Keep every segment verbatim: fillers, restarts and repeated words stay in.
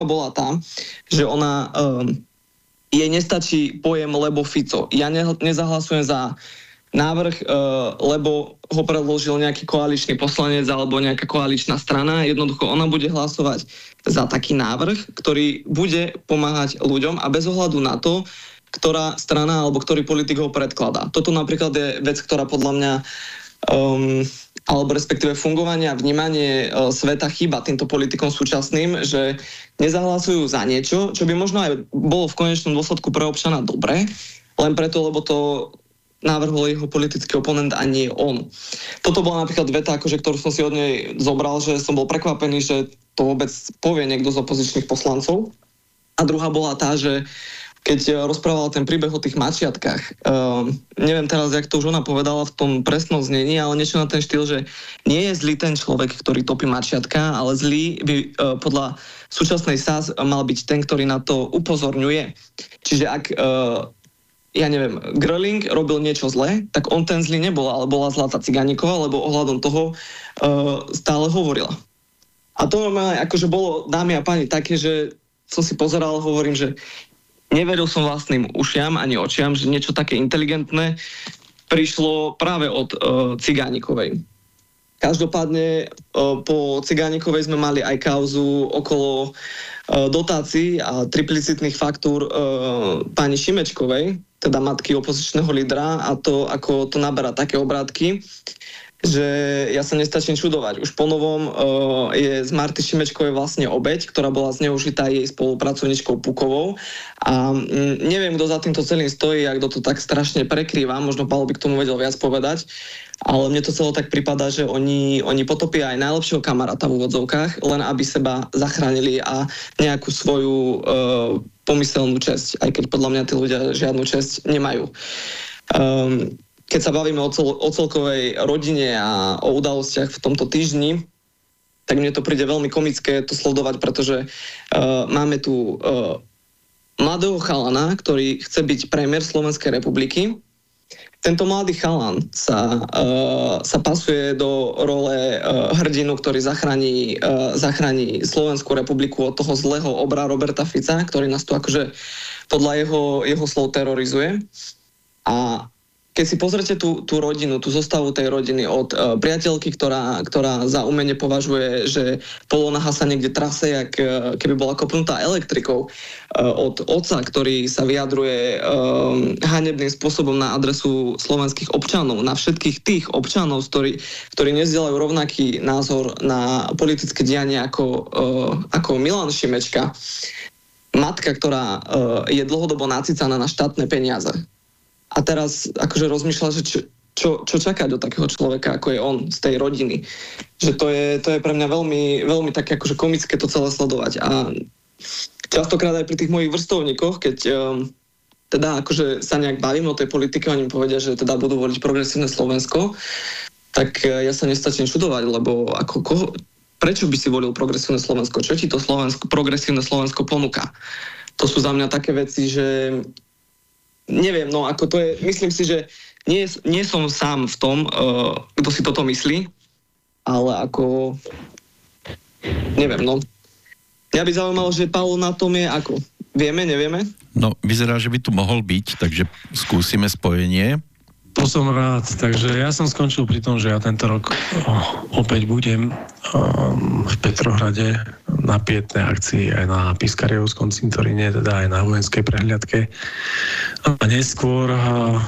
bola tá, že ona um, jej nestačí pojem lebo Fico. Ja ne, nezahlasujem za návrh, uh, lebo ho predložil nejaký koaličný poslanec alebo nejaká koaličná strana. Jednoducho ona bude hlasovať za taký návrh, ktorý bude pomáhať ľuďom a bez ohľadu na to, ktorá strana alebo ktorý politik ho predkladá. Toto napríklad je vec, ktorá podľa mňa um, alebo respektíve fungovanie a vnímanie uh, sveta chýba týmto politikom súčasným, že nezahlasujú za niečo, čo by možno aj bolo v konečnom dôsledku pre občana dobré, len preto, lebo to navrhol jeho politický oponent a nie on. Toto bola napríklad veta, akože, ktorú som si od nej zobral, že som bol prekvapený, že to vôbec povie niekto z opozičných poslancov. A druhá bola tá, že keď rozprával ten príbeh o tých mačiatkách, uh, neviem teraz, jak to už ona povedala v tom presnom znení, ale niečo na ten štýl, že nie je zlý ten človek, ktorý topí mačiatka, ale zlý by uh, podľa súčasnej es á es mal byť ten, ktorý na to upozorňuje. Čiže ak, uh, ja neviem, Gröling robil niečo zlé, tak on ten zlý nebol, ale bola zlá tá Cigániková, lebo ohľadom toho uh, stále hovorila. A to normálne akože bolo, dámy a páni, také, že som si pozeral, hovorím, že neveril som vlastným ušiam ani očiam, že niečo také inteligentné prišlo práve od uh, Cigánikovej. Každopádne uh, po Cigánikovej sme mali aj kauzu okolo uh, dotácií a triplicitných faktúr uh, pani Šimečkovej, teda matky opozičného lídra, a to, ako to naberá také obrátky, že ja sa nestačím čudovať. Už po novom uh, je z Marty Šimečkovej vlastne obeť, ktorá bola zneužitá jej spolupracovničkou Pukovou. A um, neviem, kto za týmto celým stojí a kto to tak strašne prekrýva. Možno Paolo by k tomu vedel viac povedať. Ale mne to celé tak pripadá, že oni, oni potopia aj najlepšieho kamaráta v úvodzovkách, len aby seba zachránili a nejakú svoju uh, pomyselnú česť. Aj keď podľa mňa tí ľudia žiadnu česť nemajú. Um, Keď sa bavíme o, cel, o celkovej rodine a o udalostiach v tomto týždni, tak mne to príde veľmi komické to sledovať, pretože uh, máme tu uh, mladého chalana, ktorý chce byť premiér Slovenskej republiky. Tento mladý chalan sa, uh, sa pasuje do role uh, hrdinu, ktorý zachráni, uh, zachráni Slovenskú republiku od toho zlého obra Roberta Fica, ktorý nás tu akože podľa jeho, jeho slov terorizuje. A keď si pozrite tú, tú rodinu, tú zostavu tej rodiny od uh, priateľky, ktorá, ktorá za umenie považuje, že polonaha sa niekde trase, jak uh, keby bola kopnutá elektrikou, uh, od otca, ktorý sa vyjadruje uh, hanebným spôsobom na adresu slovenských občanov, na všetkých tých občanov, ktorí, ktorí nezdieľajú rovnaký názor na politické dianie ako, uh, ako Milan Šimečka. Matka, ktorá uh, je dlhodobo nacicaná na štátne peniaze. A teraz akože rozmýšľa, že čo, čo, čo čaká do takého človeka, ako je on, z tej rodiny. Že to je, to je pre mňa veľmi, veľmi také akože komické to celé sledovať. A častokrát aj pri tých mojich vrstovníkoch, keď um, teda akože sa nejak bavím o tej politike, oni mi povedia, že teda budú voliť progresívne Slovensko, tak uh, ja sa nestačím čudovať, lebo ako koho, prečo by si volil progresívne Slovensko? Čo ti to Slovensko, progresívne Slovensko ponúka? To sú za mňa také veci, že neviem, no ako to je, myslím si, že nie, nie som sám v tom, uh, kto si toto myslí, ale ako, neviem, no. Mňa by zaujímalo, že Paolo na tom je ako? Vieme, nevieme? No, vyzerá, že by tu mohol byť, takže skúsime spojenie. To som rád, takže ja som skončil pri tom, že ja tento rok opäť budem um, v Petrohrade na pietnej akcii aj na Piskarievskom cintoríne, teda aj na vojenskej prehliadke. A neskôr uh,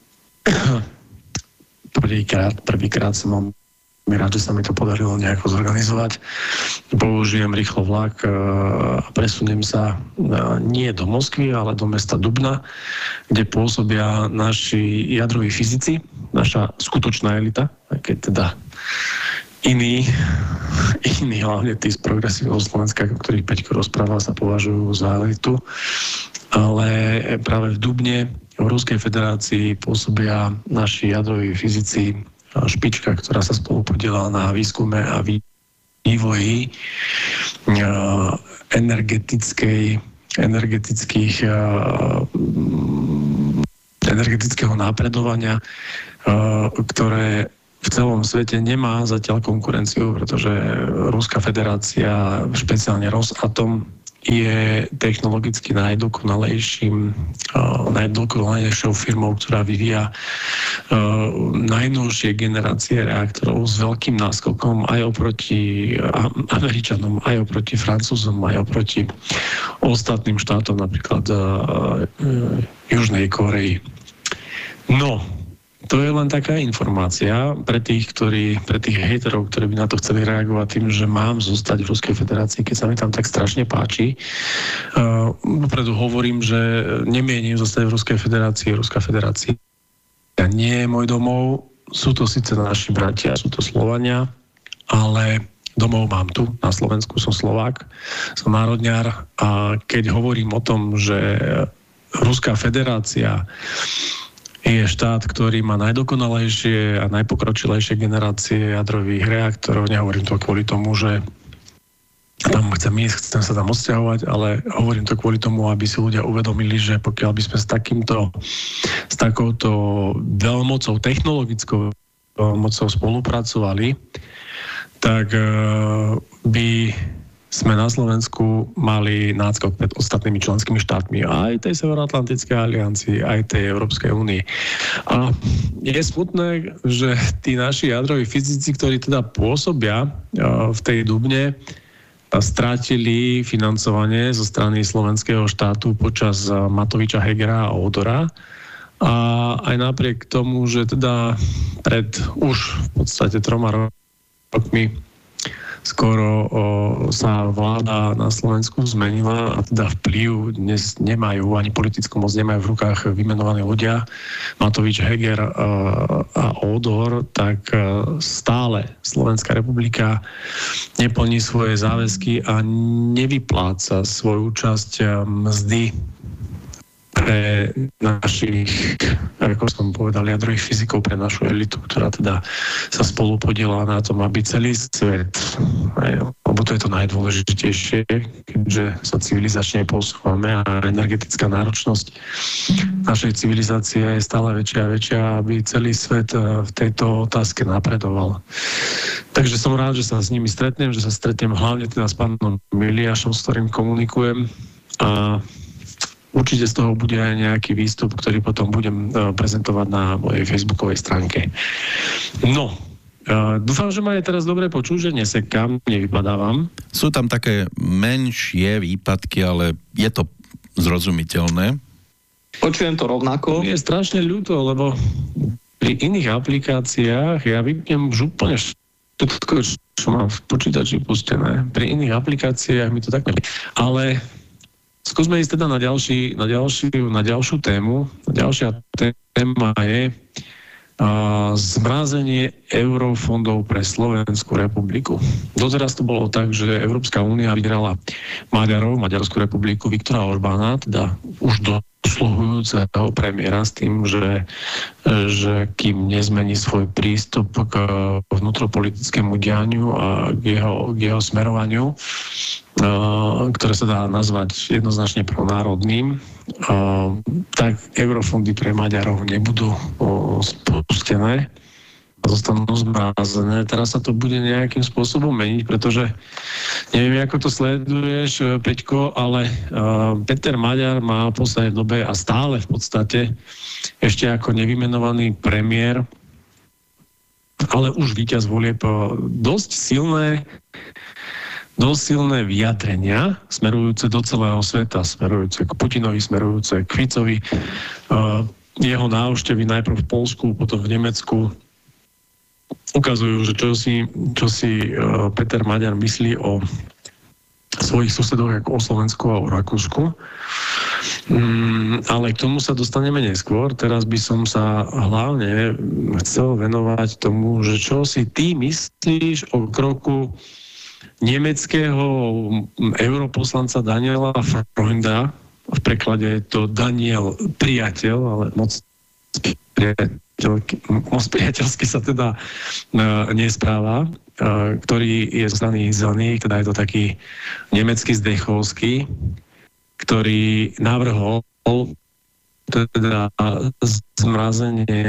prvýkrát, prvýkrát som mám rád, že sa mi to podarilo nejako zorganizovať. Použijem rýchlo vlak a presuniem sa nie do Moskvy, ale do mesta Dubna, kde pôsobia naši jadroví fyzici, naša skutočná elita, aj keď teda iní, iní hlavne tí z progresívneho Slovenska, o ktorých Peťko rozprával, sa považujú za elitu. Ale práve v Dubne v Ruskej federácii pôsobia naši jadroví fyzici, špička, ktorá sa spolu podielala na výskume a vývoji energetickej, energetických, energetického napredovania, ktoré v celom svete nemá zatiaľ konkurenciu, pretože Ruská federácia, špeciálne Rosatom, je technologicky najdokonalejším, uh, najdokonalejšou firmou, ktorá vyvíja uh, najnovšie generácie reaktorov s veľkým náskokom aj oproti Američanom, aj oproti Francúzom, aj oproti ostatným štátom, napríklad uh, uh, Južnej Koreji. No, to je len taká informácia pre tých, ktorí, pre tých hejterov, ktorí by na to chceli reagovať tým, že mám zostať v Ruskej federácii, keď sa mi tam tak strašne páči. Uh, preto hovorím, že nemienim zostať v Ruskej federácii. Ruská federácia nie je môj domov. Sú to síce naši bratia, sú to Slovania, ale domov mám tu, na Slovensku som Slovák, som národňar a keď hovorím o tom, že Ruská federácia je štát, ktorý má najdokonalejšie a najpokročilejšie generácie jadrových reaktorov. Nehovorím to kvôli tomu, že tam chcem ísť, chcem sa tam odsťahovať, ale hovorím to kvôli tomu, aby si ľudia uvedomili, že pokiaľ by sme s takýmto, s takouto veľmocou, technologickou veľmocou spolupracovali, tak by sme na Slovensku mali náskok pred ostatnými členskými štátmi aj tej Severoatlantickej aliancii, aj tej Európskej únie. A je smutné, že tí naši jadroví fyzici, ktorí teda pôsobia v tej Dubne, strátili financovanie zo strany slovenského štátu počas Matoviča, Hegera a Odora. A aj napriek tomu, že teda pred už v podstate troma rokmi skoro o, sa vláda na Slovensku zmenila a teda vplyv dnes nemajú, ani politickú moc nemajú v rukách vymenovaní ľudia, Matovič, Heger a, a Odor, tak stále Slovenská republika neplní svoje záväzky a nevypláca svoju časť mzdy pre našich, ako som povedal, jadrových fyzikov, pre našu elitu, ktorá teda sa spolu podiela na tom, aby celý svet, lebo to je to najdôležitejšie, keďže sa civilizačne posúvame a energetická náročnosť našej civilizácie je stále väčšia a väčšia, aby celý svet v tejto otázke napredoval. Takže som rád, že sa s nimi stretnem, že sa stretnem hlavne teda s pánom Miliášom, s ktorým komunikujem a určite z toho bude aj nejaký výstup, ktorý potom budem prezentovať na mojej facebookovej stránke. No, dúfam, že ma je teraz dobre počuť, že nesekám, nevypadávam. Sú tam také menšie výpadky, ale je to zrozumiteľné. Počujem to rovnako. Je strašne ľúto, lebo pri iných aplikáciách ja vypnem už úplne všetko, čo mám v počítači pustené. Pri iných aplikáciách mi to tak nebudí. Ale skúsme ísť teda na, ďalší, na, ďalšiu, na ďalšiu tému. Ďalšia téma je uh, zmrazenie eurofondov pre Slovenskú republiku. Doteraz to bolo tak, že Európska únia vybrala Maďarov, Maďarskú republiku, Viktora Orbána, teda už dosluhujúceho premiéra s tým, že, že kým nezmení svoj prístup k vnútropolitickému dianiu a k jeho, k jeho smerovaniu, ktoré sa dá nazvať jednoznačne pronárodným, tak eurofondy pre Maďarov nebudú spustené a zostanú zmrazené. Teraz sa to bude nejakým spôsobom meniť, pretože neviem, ako to sleduješ, Peťko, ale Peter Maďar má v poslednej dobe a stále v podstate ešte ako nevymenovaný premiér, ale už víťaz volieb, dosť silné dosť silné vyjadrenia, smerujúce do celého sveta, smerujúce k Putinovi, smerujúce k Ficovi. Uh, jeho návštevy najprv v Poľsku, potom v Nemecku ukazujú, že čo si, čo si uh, Peter Maďar myslí o svojich susedoch ako o Slovensku a o Rakúsku. Um, ale k tomu sa dostaneme neskôr. Teraz by som sa hlavne chcel venovať tomu, že čo si ty myslíš o kroku nemeckého europoslanca Daniela Freunda, v preklade je to Daniel priateľ, ale moc, priateľky, moc priateľsky sa teda uh, nespráva, uh, ktorý je zo strany zelených, teda je to taký nemecký Zdechovský, ktorý navrhol teda zmrazenie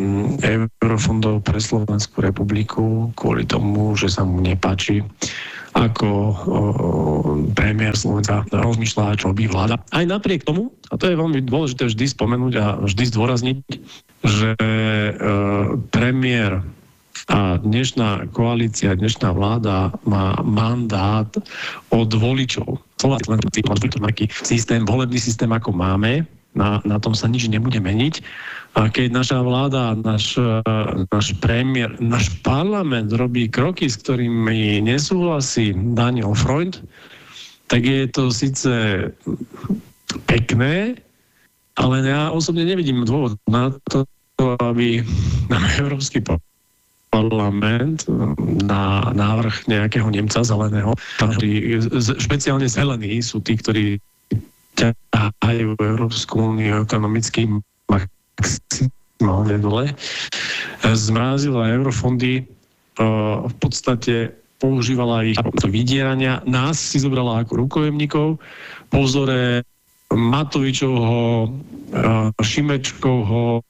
eurofondov pre Slovenskú republiku kvôli tomu, že sa mu nepáči ako o, premiér Slovenska rozmýšľa, čo robí vláda. Aj napriek tomu, a to je veľmi dôležité vždy spomenúť a vždy zdôrazniť, že e, premiér a dnešná koalícia, dnešná vláda má mandát od voličov. Slovenský systém, volebný systém, ako máme, na, na tom sa nič nebude meniť. A keď naša vláda, náš, náš premiér, náš parlament robí kroky, s ktorými nesúhlasí Daniel Freund, tak je to síce pekné, ale ja osobne nevidím dôvod na to, aby nám Európsky parlament na návrh nejakého Nemca zeleného, ktorí, špeciálne zelení sú tí, ktorí ťahajú Európsku úniu ekonomicky maximálne dole, zmrazila eurofondy, v podstate používala ich do vydierania, nás si zobrala ako rukojemníkov, po vzore Matovičovho, Šimečkovho,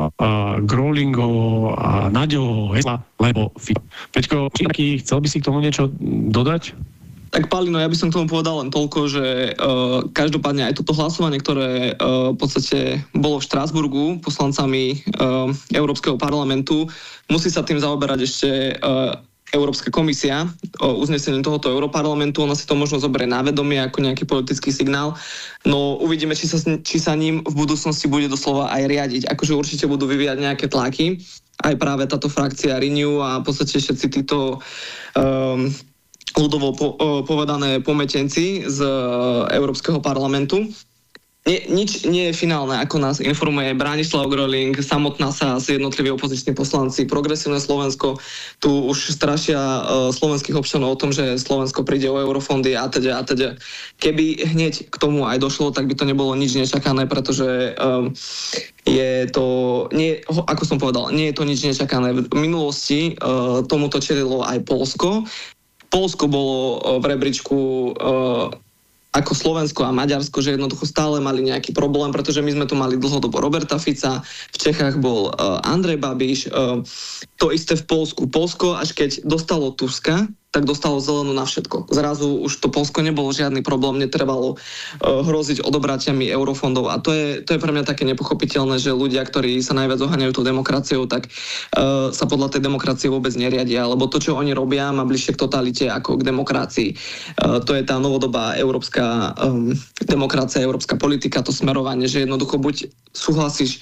Grolingovho a Naďovho hesla, lebo Peťko, chcel by si k tomu niečo dodať? Tak Palino, ja by som k tomu povedal len toľko, že uh, každopádne aj toto hlasovanie, ktoré uh, v podstate bolo v Štrasburgu poslancami uh, Európskeho parlamentu, musí sa tým zaoberať ešte uh, Európska komisia o uznesení tohoto Europarlamentu. Ona si to možno zoberie na vedomie ako nejaký politický signál, no uvidíme, či sa, či sa ním v budúcnosti bude doslova aj riadiť. Akože určite budú vyvíjať nejaké tlaky, aj práve táto frakcia Renew a v podstate všetci títo um, ľudovo po, povedané pometenci z Európskeho parlamentu. Nie, nič nie je finálne, ako nás informuje Branislav Groling, samotná sa z jednotliví opoziční poslanci, Progresívne Slovensko, tu už strašia uh, slovenských občanov o tom, že Slovensko príde o eurofondy a teda a teda. Keby hneď k tomu aj došlo, tak by to nebolo nič nečakané, pretože um, je to, nie, ako som povedal, nie je to nič nečakané. V minulosti uh, tomuto čelilo aj Poľsko. Poľsko bolo uh, v rebríčku uh, ako Slovensko a Maďarsko, že jednoducho stále mali nejaký problém, pretože my sme tu mali dlhodobo Roberta Fica, v Čechách bol uh, Andrej Babiš, uh, to isté v Poľsku. Poľsko, až keď dostalo Tuska, tak dostalo zelenú na všetko. Zrazu už to Poľsko nebolo žiadny problém, netrebalo uh, hroziť odobratiami eurofondov a to je, to je pre mňa také nepochopiteľné, že ľudia, ktorí sa najviac oháňajú tú demokraciou, tak uh, sa podľa tej demokracie vôbec neriadia, lebo to, čo oni robia, má bližšie k totalite ako k demokracii. Uh, to je tá novodobá európska um, demokracia, európska politika, to smerovanie, že jednoducho buď súhlasíš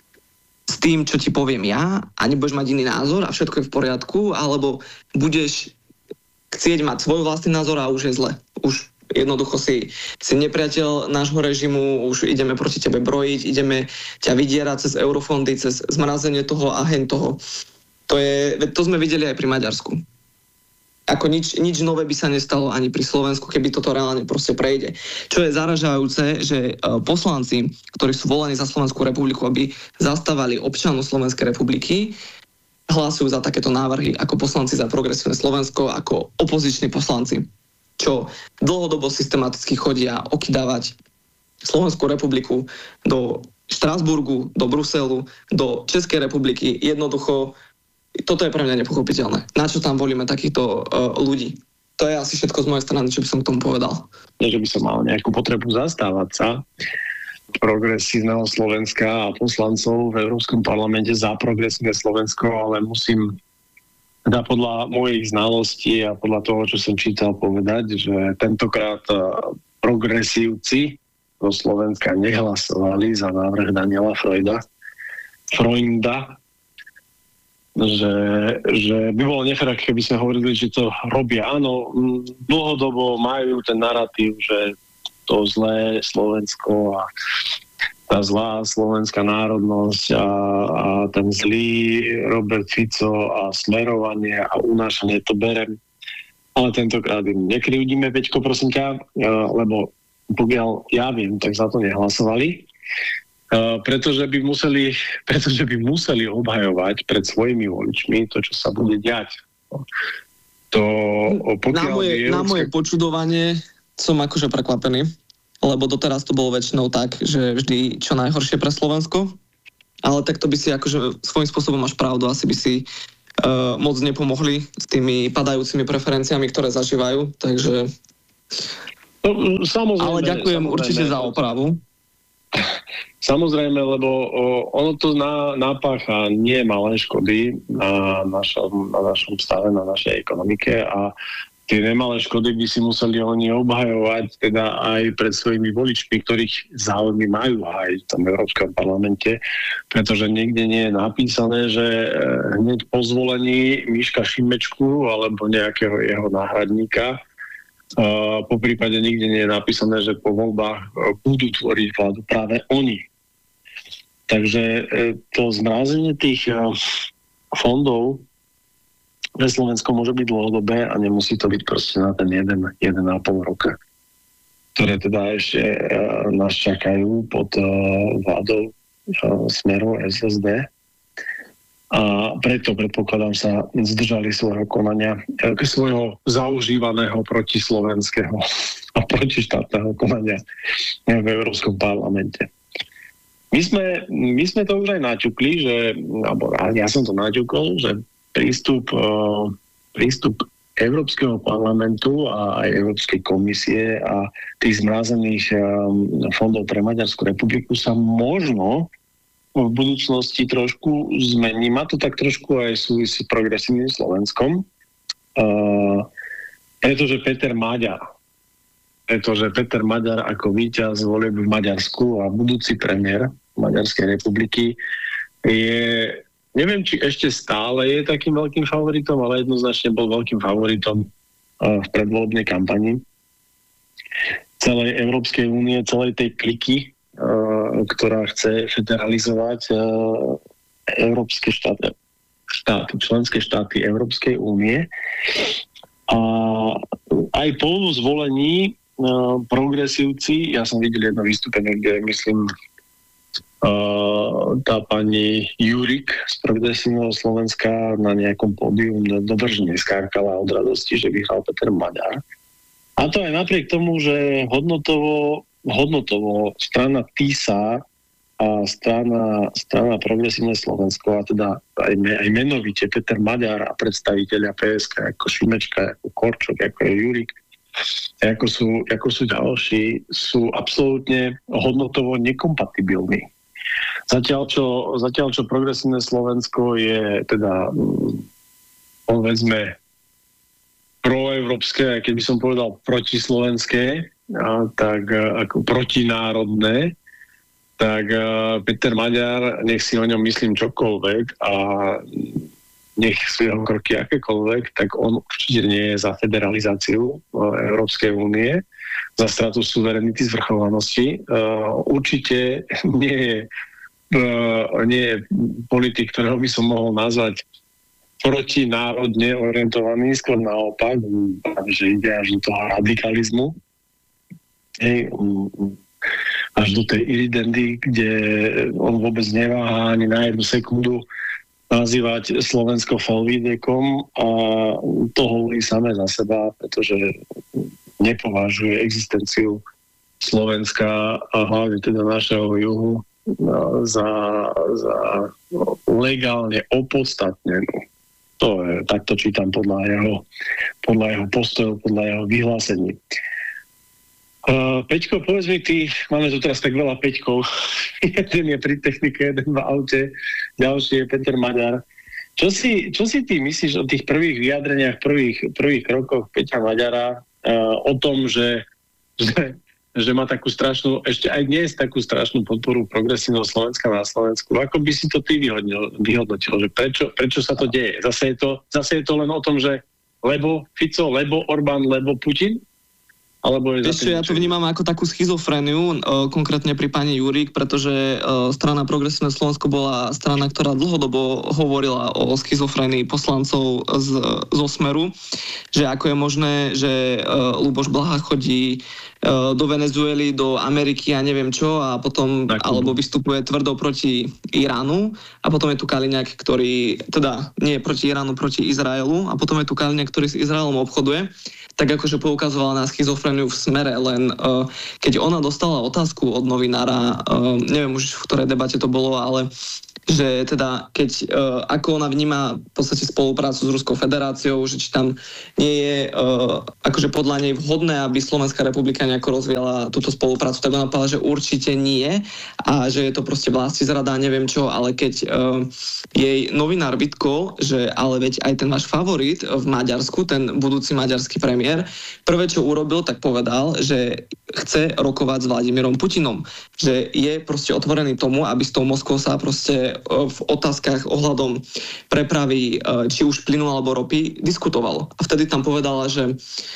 s tým, čo ti poviem ja a nebudeš mať iný názor a všetko je v poriadku, alebo budeš chcieť mať svoj vlastný názor a už je zle. Už jednoducho si, si nepriateľ nášho režimu, už ideme proti tebe brojiť, ideme ťa vydierať cez eurofondy, cez zmrazenie toho a hen toho. To, je, to sme videli aj pri Maďarsku. Ako nič, nič nové by sa nestalo ani pri Slovensku, keby toto reálne proste prejde. Čo je zaražajúce, že poslanci, ktorí sú volení za Slovenskú republiku, aby zastávali občanov Slovenskej republiky, hlasujú za takéto návrhy ako poslanci za Progresívne Slovensko, ako opoziční poslanci, čo dlhodobo systematicky chodia okydávať Slovenskú republiku do Štrasburgu, do Bruselu, do Českej republiky. Jednoducho, toto je pre mňa nepochopiteľné. Na čo tam volíme takýchto uh, ľudí? To je asi všetko z mojej strany, čo by som k tomu povedal. Nie, že by som mal nejakú potrebu zastávať sa Progresívneho Slovenska a poslancov v Európskom parlamente za Progresívne Slovensko, ale musím teda podľa mojich znalostí a podľa toho, čo som čítal, povedať, že tentokrát progresívci zo Slovenska nehlasovali za návrh Daniela Freuda, Freunda, že, že by bolo nefér, keby sme hovorili, že to robia. Áno, dlhodobo majú ten narratív, že to zlé Slovensko a tá zlá slovenská národnosť a, a ten zlý Robert Fico a smerovanie a unášanie, to berem. Ale tentokrát im nekrivdíme, Peťko, prosím ťa, lebo pokiaľ ja viem, tak za to nehlasovali, pretože by museli, pretože by museli obhajovať pred svojimi voličmi to, čo sa bude diať. To, na moje, Európske... na moje počudovanie som akože prekvapený, lebo doteraz to bolo väčšinou tak, že vždy čo najhoršie pre Slovensko, ale tak to by si akože svojím spôsobom máš pravdu, asi by si uh, moc nepomohli s tými padajúcimi preferenciami, ktoré zažívajú, takže... No, samozrejme, ale ďakujem samozrejme, určite za opravu. Samozrejme, lebo o, ono to na, napácha nie malé škody na našom, na našom stave, na našej ekonomike a tie nemalé škody by si museli oni obhajovať teda aj pred svojimi voličmi, ktorých záujmy majú aj v tom Európskom parlamente, pretože nikde nie je napísané, že hneď po zvolení Miška Šimečku alebo nejakého jeho náhradníka, Uh, po prípade nikde nie je napísané, že po voľbách uh, budú tvoriť vládu práve oni. Takže uh, to zmrazenie tých uh, fondov pre Slovensko môže byť dlhodobé a nemusí to byť proste na ten jeden, jeden a pol roka, ktoré teda ešte uh, nás čakajú pod uh, vládou uh, Smeru es es dé. A preto, predpokladám, sa zdržali svojho konania, svojho zaužívaného protislovenského a protištátneho konania v Európskom parlamente. My sme, my sme to už aj naťukli, že, alebo ja som to naťukol, že prístup, prístup Európskeho parlamentu a aj Európskej komisie a tých zmrazených fondov pre Maďarskú republiku sa možno v budúcnosti trošku zmení. Má to tak trošku aj súvisí s progresívnym Slovenskom. Uh, pretože Peter Maďar pretože Peter Maďar ako víťaz volieb v Maďarsku a budúci premiér Maďarskej republiky je, neviem, či ešte stále je takým veľkým favoritom, ale jednoznačne bol veľkým favoritom uh, v predvolebnej kampani celej Európskej únie, celej tej kliky, ktorá chce federalizovať európske štáty, štáty, členské štáty Európskej únie. A aj po zvolení progresívci, ja som videl jedno vystúpenie, kde myslím tá pani Jurik z Progresívneho Slovenska na nejakom pódiu dodržne skákala od radosti, že vyhral Peter Maďar. A to aj napriek tomu, že hodnotovo hodnotovo strana TISA a strana, strana Progresívne Slovensko a teda aj, aj menovite Peter Maďar a predstaviteľia pé es ká ako Šimečka, ako Korčok, ako je Jurik, ako sú, ako sú ďalší, sú absolútne hodnotovo nekompatibilní. Zatiaľ čo, zatiaľ, čo Progresívne Slovensko je teda povedzme proeurópske, aj keď by som povedal protislovenské, a tak ako protinárodné, tak Peter Maďar, nech si o ňom myslím čokoľvek a nech sú jeho kroky akékoľvek, tak on určite nie je za federalizáciu Európskej únie, za stratu suverenity, zvrchovanosti. Určite nie je, nie je politik, ktorého by som mohol nazvať protinárodne orientovaný, skôr naopak, že ide až do toho radikalizmu. Hej, až do tej iridendy, kde on vôbec neváha ani na jednu sekundu nazývať Slovensko folvidiekom a to hovorí samé za seba, pretože nepovažuje existenciu Slovenska a hlavne teda našeho juhu za, za legálne opodstatnenú. To je, takto čítam podľa jeho, podľa jeho postojov, podľa jeho vyhlásení. Uh, Peťko, povedz mi ty, máme tu teraz tak veľa Peťkov, jeden je pri technike, jeden v aute, ďalší je Peter Maďar. Čo si, čo si ty myslíš o tých prvých vyjadreniach, prvých, prvých krokoch Peťa Maďara, uh, o tom, že, že, že má takú strašnú, ešte aj dnes takú strašnú podporu Progresívneho Slovenska na Slovensku. Ako by si to ty vyhodnil, vyhodnotil, že prečo, prečo sa to deje? Zase je to, zase je to len o tom, že lebo Fico, lebo Orbán, lebo Putin? Alebo je Ešte, ja to vnímam ako takú schizofréniu, uh, konkrétne pri pani Jurík, pretože uh, strana Progresívne Slovensko bola strana, ktorá dlhodobo hovorila o schizofrénii poslancov z, zo Smeru, že ako je možné, že uh, Ľuboš Blaha chodí uh, do Venezuely, do Ameriky a neviem čo, a potom, tak, alebo vystupuje tvrdo proti Iránu, a potom je tu Kaliňák, ktorý, teda nie proti Iránu, proti Izraelu, a potom je tu Kaliňák, ktorý s Izraelom obchoduje. Tak akože poukazovala na schizofréniu v Smere, len uh, keď ona dostala otázku od novinára, uh, neviem už v ktorej debate to bolo, ale že teda keď, uh, ako ona vníma v podstate spoluprácu s Ruskou federáciou, že či tam nie je uh, akože podľa nej vhodné, aby Slovenská republika nejako rozvíjala túto spoluprácu, tak ona povedala, že určite nie a že je to proste vlastizrada, neviem čo, ale keď uh, jej novinár vytkol, že ale veď aj ten váš favorit v Maďarsku, ten budúci maďarský premiér, prvé čo urobil, tak povedal, že chce rokovať s Vladimírom Putinom, že je proste otvorený tomu, aby s tou Moskvou sa proste v otázkach ohľadom prepravy či už plynu alebo ropy diskutovalo. A vtedy tam povedala, že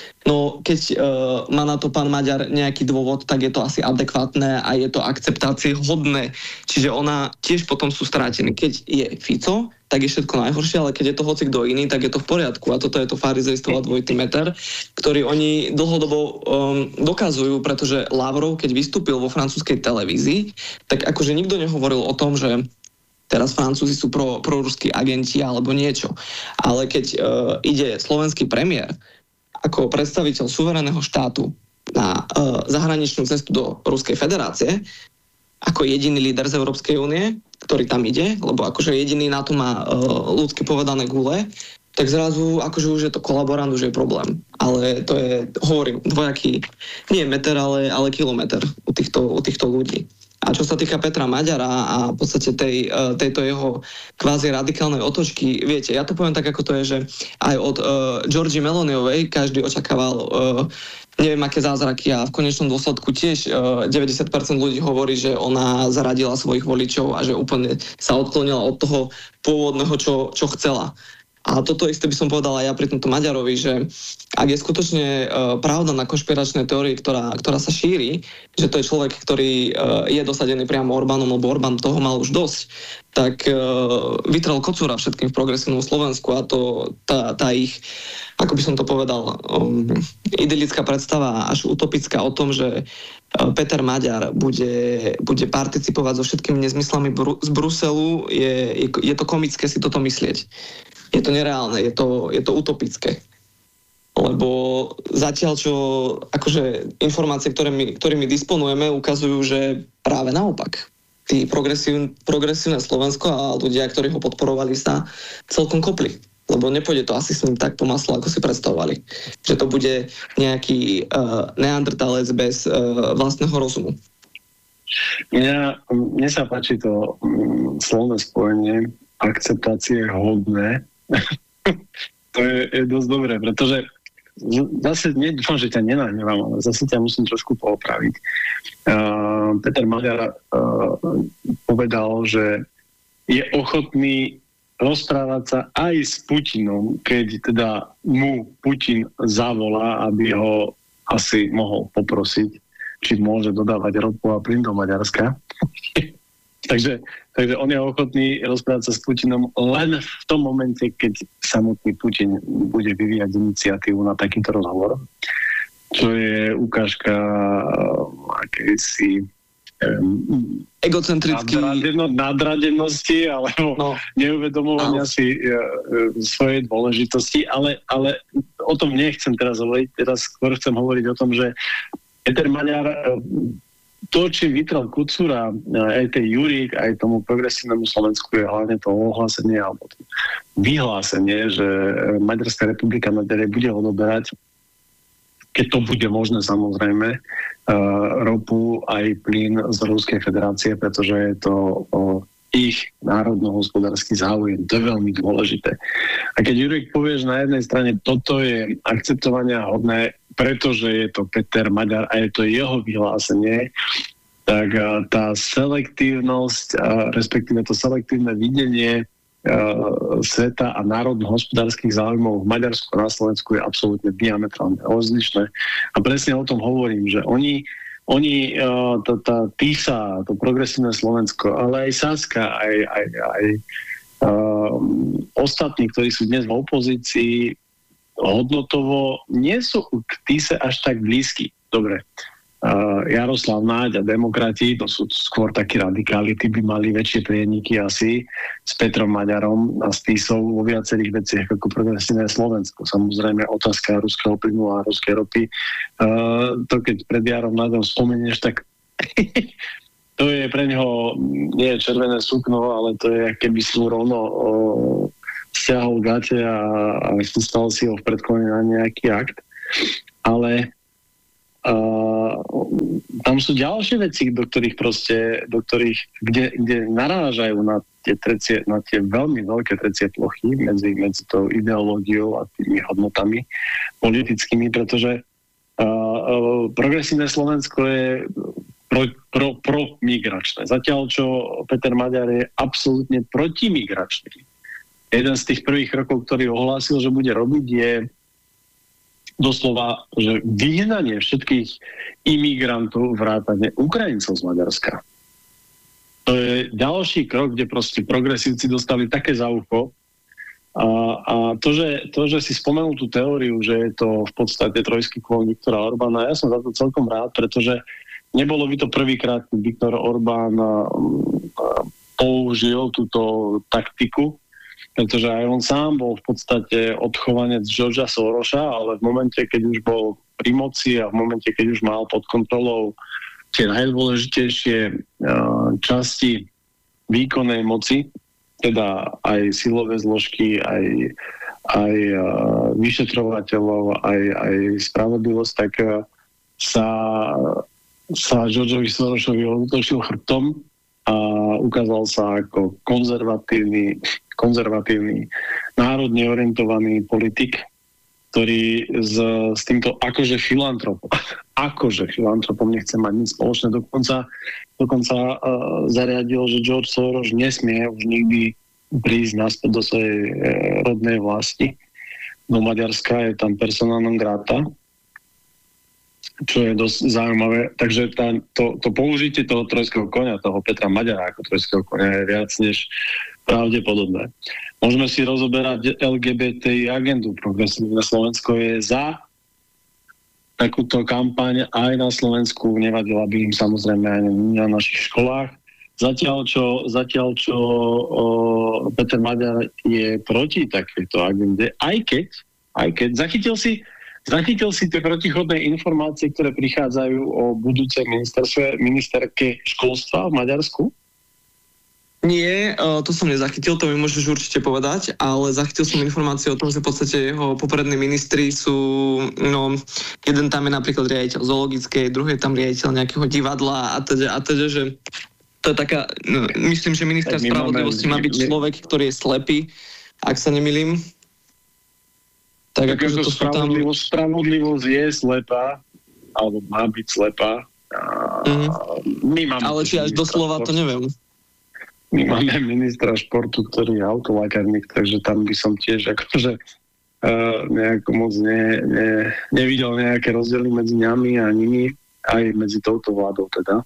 no keď uh, má na to pán Maďar nejaký dôvod, tak je to asi adekvátne a je to akceptácie hodné. Čiže ona tiež potom sú strátení. Keď je Fico, tak je všetko najhoršie, ale keď je to hoci kto iný, tak je to v poriadku. A toto je to farizejstvo a dvojitý meter, ktorý oni dlhodobo um, dokazujú, pretože Lavrov, keď vystúpil vo francúzskej televízii, tak akože nikto nehovoril o tom, že teraz Francúzi sú pro, proruskí agenti alebo niečo. Ale keď uh, ide slovenský premiér ako predstaviteľ suverénneho štátu na uh, zahraničnú cestu do Ruskej federácie, ako jediný líder z Európskej únie, ktorý tam ide, lebo akože jediný na to má uh, ľudsky povedané gule, tak zrazu akože už je to kolaborant, už je problém. Ale to je, hovorím, dvojaký, nie meter, ale, ale kilometr u týchto, u týchto ľudí. A čo sa týka Petra Maďara a v podstate tej, tejto jeho kvázi radikálnej otočky, viete, ja to poviem tak, ako to je, že aj od uh, Georgie Meloniovej každý očakával uh, neviem aké zázraky a v konečnom dôsledku tiež uh, deväťdesiat percent ľudí hovorí, že ona zaradila svojich voličov a že úplne sa odklonila od toho pôvodného, čo, čo chcela. A toto isté by som povedala ja pri tomto Maďarovi, že ak je skutočne uh, pravda na konšpiračnej teórii, ktorá, ktorá sa šíri, že to je človek, ktorý uh, je dosadený priamo Orbánom, lebo Orbán toho mal už dosť, tak uh, vytrel kocúra všetkým v progresívnom Slovensku a to, tá, tá ich, ako by som to povedal, um, idylická predstava až utopická o tom, že uh, Peter Maďar bude, bude participovať so všetkými nezmyslami Bru- z Bruselu, je, je, je to komické si toto myslieť. Je to nereálne, je to, je to utopické. Lebo zatiaľ, čo akože informácie, ktorými, ktorými disponujeme, ukazujú, že práve naopak. Tí progresív, progresívne Slovensko a ľudia, ktorí ho podporovali, sa celkom kopli. Lebo nepôjde to asi s ním tak po maslo, ako si predstavovali. Že to bude nejaký uh, neandertalec bez uh, vlastného rozumu. Mňa, mne sa páči to um, slovné spojenie akceptácie hodné. To je, je dosť dobré, pretože zase nedúfam, že ťa nenahnevam, ale zase ťa musím trošku poopraviť. Uh, Peter Maďar uh, povedal, že je ochotný rozprávať sa aj s Putinom, keď teda mu Putin zavolá, aby ho asi mohol poprosiť, či môže dodávať ropu a plyn do Maďarska. Takže, takže on je ochotný rozprávať sa s Putinom len v tom momente, keď samotný Putin bude vyvíjať iniciatívu na takýto rozhovor, čo je ukážka akejsi um, egocentrický nadradeno, nadradenosti alebo no. neuvedomovania no. si uh, svojej dôležitosti, ale, ale o tom nechcem teraz hovoriť, teraz skôr chcem hovoriť o tom, že Peter Maďar uh, to, či vytrel Kucúra, aj tej Jurík, aj tomu progresívnemu Slovensku je hlavne to ohlásenie alebo to vyhlásenie, že Maďarská republika naďalej bude odoberať, keď to bude možné samozrejme, ropu aj plyn z Ruskej federácie, pretože je to ich národno-hospodársky záujem. To je veľmi dôležité. A keď Jurík povie, že na jednej strane toto je akceptovania hodné, pretože je to Peter Maďar a je to jeho vyhlásenie, tak tá selektívnosť, respektíve to selektívne videnie sveta a národno-hospodárskych záujmov v Maďarsku a na Slovensku je absolútne diametrálne rozlišné. A presne o tom hovorím, že oni, oni tá, tá TISA, to progresívne Slovensko, ale aj Saska, aj, aj, aj um, ostatní, ktorí sú dnes v opozícii, hodnotovo nie sú k TISE až tak blízky. Dobre, uh, Jaroslav Náď a demokrati, to sú skôr takí radikáli, tí by mali väčšie prieniky asi s Petrom Maďarom a s TISou vo viacerých veciach ako progresívne Slovensko. Samozrejme otázka ruského plynu a ruskej ropy. Uh, to keď pred Jarom Náďom spomenieš, tak to je pre ňoho nie je červené sukno, ale to je, keby si mu rovno o, stiahol gate a, a chystal si ho v predklone na nejaký akt. Ale Uh, tam sú ďalšie veci, do ktorých proste, do ktorých, kde, kde narážajú na tie, trecie, na tie veľmi veľké trecie plochy medzi, medzi tou ideológiou a tými hodnotami politickými, pretože uh, uh, progresívne Slovensko je pro, pro, pro-migračné. Zatiaľ, čo Peter Maďar je absolútne protimigračný. Jeden z tých prvých krokov, ktorý ohlásil, že bude robiť, je doslova, že vyhnanie všetkých imigrantov vrátane Ukrajincov z Maďarska. To je ďalší krok, kde proste progresívci dostali také za ucho. A, a to, že, to, že si spomenul tú teóriu, že je to v podstate trojský klon Viktora Orbána, ja som za to celkom rád, pretože nebolo by to prvýkrát, keď Viktor Orbán použil túto taktiku, pretože aj on sám bol v podstate odchovanec Georgea Sorosa, ale v momente, keď už bol pri moci a v momente, keď už mal pod kontrolou tie najdôležitejšie časti výkonnej moci, teda aj silové zložky, aj, aj vyšetrovateľov, aj, aj spravodlivosť, tak sa, sa Georgeovi Sorosovi otočil chrbtom a ukázal sa ako konzervatívny, konzervatívny, národne orientovaný politik, ktorý s, s týmto akože filantropom, akože filantropom nechce mať nič spoločné, dokonca, dokonca uh, zariadil, že George Soros nesmie už nikdy prísť naspäť do svojej uh, rodnej vlasti. Do Maďarska je tam persona non grata, čo je dosť zaujímavé. Takže tá, to, to použitie toho trojského konia, toho Petra Maďara ako trojského konia je viac než pravdepodobné. Môžeme si rozoberať el gé bé té í agendu. Progresívne Slovensko je za takúto kampaň aj na Slovensku. Nevadila by im samozrejme aj na našich školách. Zatiaľ, čo, zatiaľ, čo o, Peter Maďar je proti takejto agende, aj keď, aj keď zachytil si Zachytil si tie protichodné informácie, ktoré prichádzajú o budúcej ministerke školstva v Maďarsku? Nie, to som nezachytil, to mi môžeš určite povedať, ale zachytil som informácie o tom, že v podstate jeho poprední ministri sú, no, jeden tam je napríklad riaditeľ zoologickej, druhý je tam riaditeľ nejakého divadla a teda, a teda, že to je taká, no, myslím, že minister spravodlivosti má byť človek, ktorý je slepý, ak sa nemýlim. Tak akože to spravodlivosť, tam... spravodlivosť je slepá, alebo má byť slepá. Mm. My máme ale či až doslova, to neviem. My máme ministra športu, ktorý je autolekárnik, takže tam by som tiež akože uh, nejako moc ne, ne, nevidel nejaké rozdiely medzi nami a nimi, aj medzi touto vládou teda.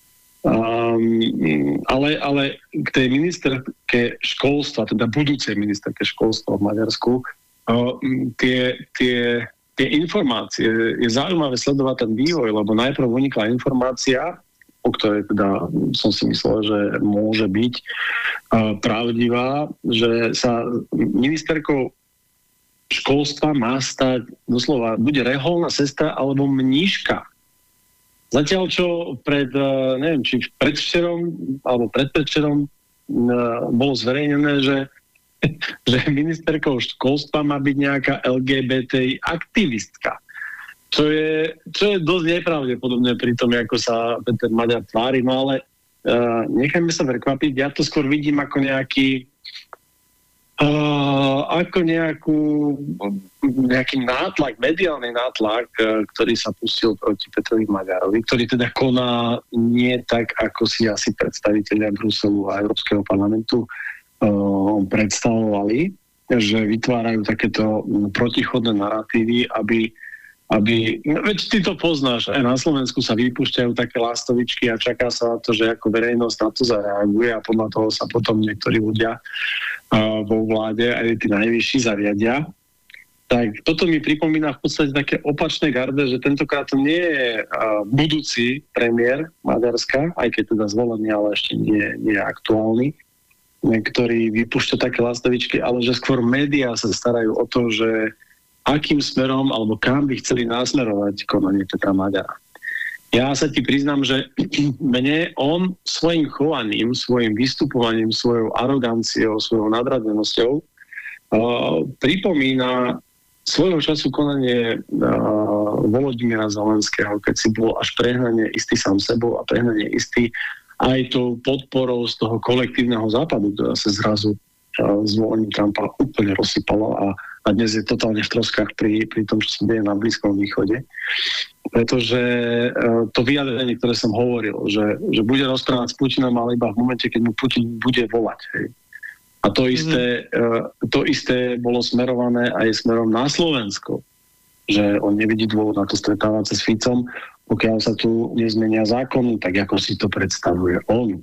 Um, ale, ale k tej ministerke školstva, teda budúcej ministerke školstva v Maďarsku, Uh, tie, tie, tie informácie, je zaujímavé sledovať ten vývoj, lebo najprv unikla informácia, o ktorej teda som si myslel, že môže byť uh, pravdivá, že sa ministerkou školstva má stať doslova, bude reholná sestra alebo mníška. Zatiaľ, čo pred, uh, neviem, či predvčerom alebo predpredvčerom uh, bolo zverejnené, že že ministerkou školstva má byť nejaká el gé bé té í aktivistka. Čo je, čo je dosť nepravdepodobné pri tom, ako sa Peter Maďar tvári, no ale uh, nechajme sa prekvapiť. Ja to skôr vidím ako nejaký uh, ako nejakú nejaký nátlak, mediálny nátlak, uh, ktorý sa pustil proti Petrovi Maďarovi, ktorý teda koná nie tak, ako si asi predstavitelia Bruselu a Európskeho parlamentu predstavovali, že vytvárajú takéto protichodné naratívy, aby, aby veď ty to poznáš, aj na Slovensku sa vypúšťajú také lastovičky a čaká sa na to, že ako verejnosť na to zareaguje a podľa toho sa potom niektorí ľudia uh, vo vláde, aj tí najvyšší zariadia. Tak toto mi pripomína v podstate také opačné garde, že tentokrát to nie je uh, budúci premiér Maďarska, aj keď teda zvolený, ale ešte nie, nie je aktuálny, ktorý vypúšťa také lastovičky, ale že skôr médiá sa starajú o to, že akým smerom alebo kam by chceli nasmerovať konanie Petra Maďara. Ja sa ti priznám, že mne on svojim chovaním, svojim vystupovaním, svojou aroganciou, svojou nadradenosťou uh, pripomína svojho času konanie uh, Volodymyra Zelenského, keď si bol až prehnane istý sám sebou a prehnane istý aj tou podporou z toho kolektívneho západu, ktorá sa zrazu uh, zvolením Trumpa úplne rozsypala a, a dnes je totálne v troskách pri, pri tom, čo sa deje na Blízkom východe. Pretože uh, to vyjadrenie, ktoré som hovoril, že, že bude rozprávať s Putinom, ale iba v momente, keď mu Putin bude volať. Hej. A to isté, mm. uh, to isté bolo smerované aj smerom na Slovensko. Že on nevidí dôvod na to stretávať sa s Ficom, pokiaľ sa tu nezmenia zákony, tak ako si to predstavuje on.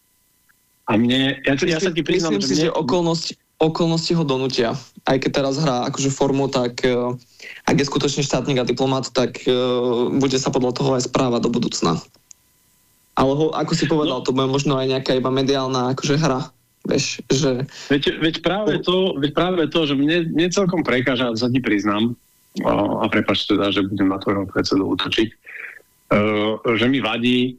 A mne, ja, ja sa ti priznám, myslím si, že, mne... že okolnosti, okolnosti ho donútia. Aj keď teraz hrá akože formu, tak uh, ak je skutočne štátnik a diplomat, tak uh, bude sa podľa toho aj správať do budúcna. Ale ho, ako si povedal, no. to bude možno aj nejaká iba mediálna akože hra. Vieš, že... Veď, veď, práve to, veď práve to, že mne, mne celkom prekáža, sa ti priznám, a, a prepáč teda, že budem na tvojho predsedu útočiť, uh, že mi vadí,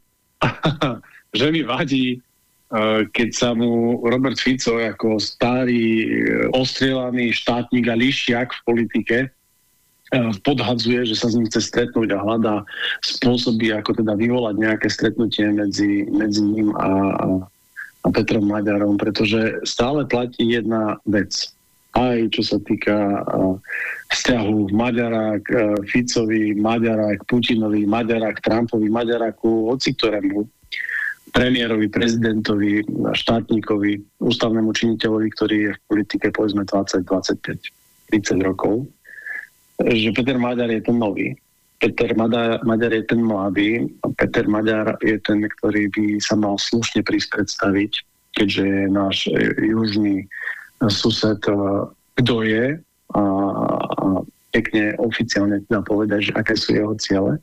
že mi vadí, uh, keď sa mu Robert Fico ako starý, ostrieľaný štátnik a lišiak v politike uh, podhadzuje, že sa s ním chce stretnúť a hľadá spôsoby, ako teda vyvolať nejaké stretnutie medzi, medzi ním a, a a Petrom Maďarom, pretože stále platí jedna vec. Aj čo sa týka uh, vzťahu Maďara k uh, Ficovi, Maďara k Putinovi, Maďara k Trumpovi, Maďara ku hoci ktorému premiérovi, prezidentovi, štátníkovi, ústavnému činiteľovi, ktorý je v politike povedzme dvadsať, dvadsaťpäť, tridsať rokov, že Peter Maďar je ten nový. Peter Maďar, Maďar je ten mladý a Peter Maďar je ten, ktorý by sa mal slušne prísť predstaviť, keďže je náš južný sused, kto je a, a pekne oficiálne teda povedať, že aké sú jeho ciele,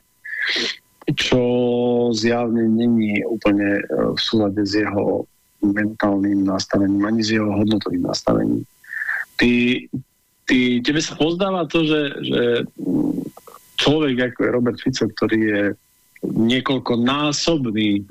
čo zjavne není úplne v súlade s jeho mentálnym nastavením, ani s jeho hodnotovým nastavením. Ty, ty, tebe sa pozdáva to, že, že človek ako je Robert Fico, ktorý je niekoľkonásobný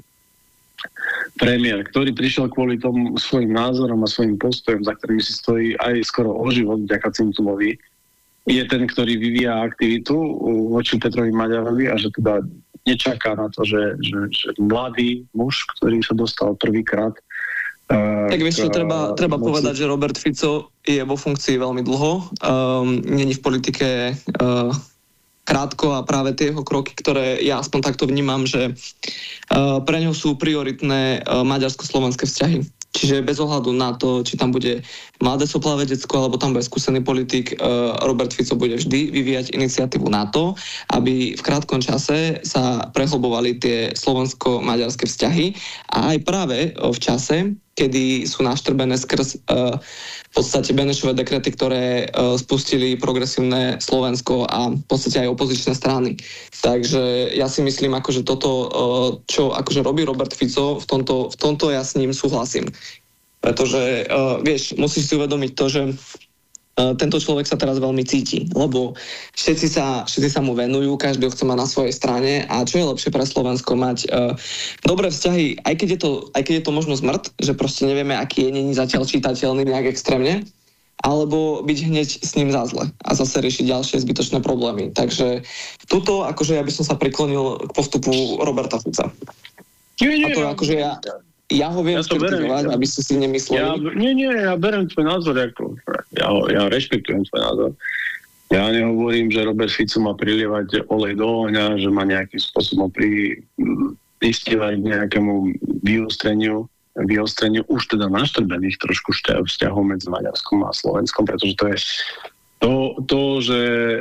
premiér, ktorý prišiel kvôli tomu svojim názorom a svojim postojom, za ktorým si stojí aj skoro o život vďaka Cintulovi, je ten, ktorý vyvíja aktivitu voči Petrovi Maďarovi a že teda nečaká na to, že, že, že mladý muž, ktorý sa dostal prvýkrát. Tak vieš čo, treba, treba povedať, že Robert Fico je vo funkcii veľmi dlho. Um, není v politike uh, krátko a práve tie jeho kroky, ktoré ja aspoň takto vnímam, že uh, pre ňo sú prioritné uh, maďarsko-slovenské vzťahy. Čiže bez ohľadu na to, či tam bude mladé soplavé decko, alebo tam bude skúsený politik, uh, Robert Fico bude vždy vyvíjať iniciatívu na to, aby v krátkom čase sa prehlbovali tie slovensko-maďarské vzťahy a aj práve v čase, kedy sú naštrbené skrz uh, v podstate Benešové dekrety, ktoré uh, spustili progresívne Slovensko a v podstate aj opozičné strany. Takže ja si myslím, akože toto, uh, čo akože robí Robert Fico, v tomto, v tomto ja s ním súhlasím. Pretože, uh, vieš, musíš si uvedomiť to, že tento človek sa teraz veľmi cíti, lebo všetci sa, všetci sa mu venujú, každý ho chce mať na svojej strane a čo je lepšie pre Slovensko mať uh, dobré vzťahy, aj keď, je to, aj keď je to možno zmrt, že proste nevieme, aký je, není zatiaľ čitateľný nejak extrémne, alebo byť hneď s ním za zle a zase riešiť ďalšie zbytočné problémy. Takže tuto, akože ja by som sa priklonil k postupu Roberta Fica. Nie, nie, a to akože ja... Ja ho viem ja skritizovať, aby ste si nemysleli. Ja, nie, nie, ja berem tvoj názor. Ako, ja, ja rešpektujem tvoj názor. Ja nehovorím, že Robert Fico má prilievať olej do ohňa, že má nejakým spôsobom pri, pristievať nejakému vyostreniu, vyostreniu už teda naštrbených trošku vzťahov medzi Maďarskom a Slovenskom, pretože to je to, to že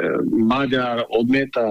Maďar odmieta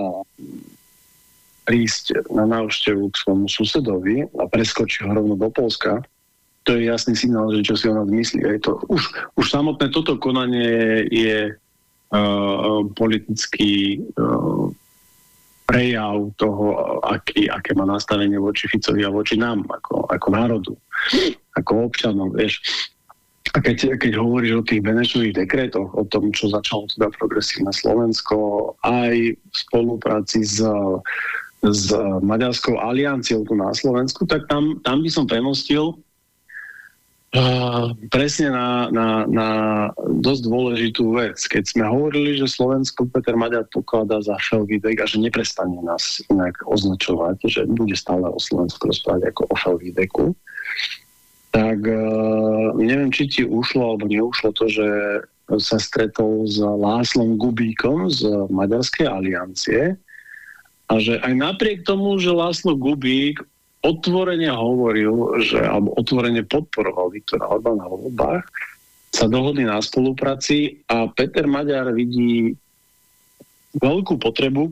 prísť na návštevu k svojmu susedovi a preskočí ho rovno do Poľska, to je jasný signál, že čo si o nás myslí. Je to, už, už samotné toto konanie je uh, politický uh, prejav toho, aký, aké má nastavenie voči Ficovi a voči nám, ako, ako národu, ako občanom, vieš. A keď, keď hovoríš o tých Benešových dekretoch, o tom, čo začalo teda progresívne Slovensko, aj v spolupráci s s Maďarskou alianciou tu na Slovensku, tak tam, tam by som premostil uh, presne na, na, na dosť dôležitú vec. Keď sme hovorili, že Slovensko Peter Maďar pokladá za Felvidek a že neprestane nás inak označovať, že bude stále o Slovensku rozprávať ako o Felvideku, tak uh, neviem, či ti ušlo alebo neušlo to, že sa stretol s Lászlom Gubíkom z Maďarskej aliancie a že aj napriek tomu, že László Gubík otvorene hovoril, že, alebo otvorene podporoval Viktora Orbána vo voľbách, sa dohodli na spolupráci a Peter Maďar vidí veľkú potrebu,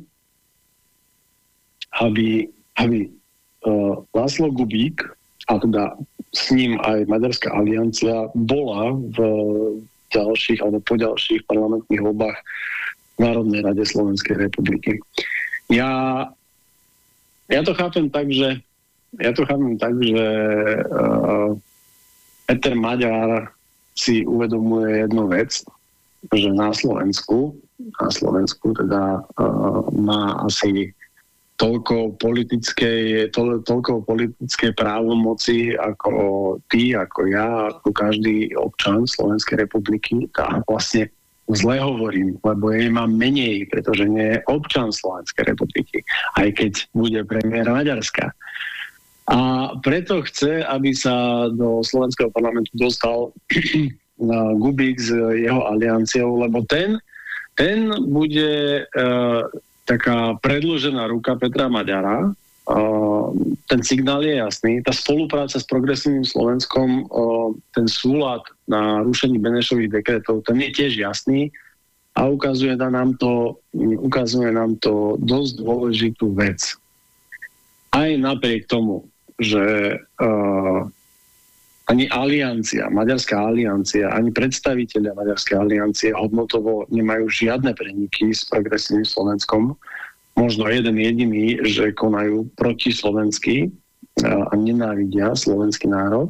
aby, aby uh, László Gubík a teda s ním aj Maďarská aliancia bola v ďalších alebo po ďalších parlamentných voľbách v Národnej rade Slovenskej republiky. Ja, ja to chápem tak, že ja to chápem tak, že uh, Peter Maďar si uvedomuje jednu vec, že na Slovensku na Slovensku teda uh, má asi toľko politickej, to, toľko politickej právomoci ako ty, ako ja, ako každý občan Slovenskej republiky. A vlastne zle hovorím, lebo jej mám menej, pretože nie je občan Slovenskej republiky, aj keď bude premiér Maďarska. A preto chce, aby sa do slovenského parlamentu dostal Gubík s jeho alianciou, lebo ten, ten bude uh, taká predĺžená ruka Petra Maďara. Uh, ten signál je jasný. Tá spolupráca s Progresívnym Slovenskom, uh, ten súlad na rušení Benešových dekretov, ten je tiež jasný a ukazuje nám to, ukazuje nám to dosť dôležitú vec. Aj napriek tomu, že uh, ani aliancia, Maďarská aliancia, ani predstavitelia Maďarskej aliancie hodnotovo nemajú žiadne preniky s Progresívnym Slovenskom. Možno jeden jediný, že konajú proti slovensky a nenávidia slovenský národ.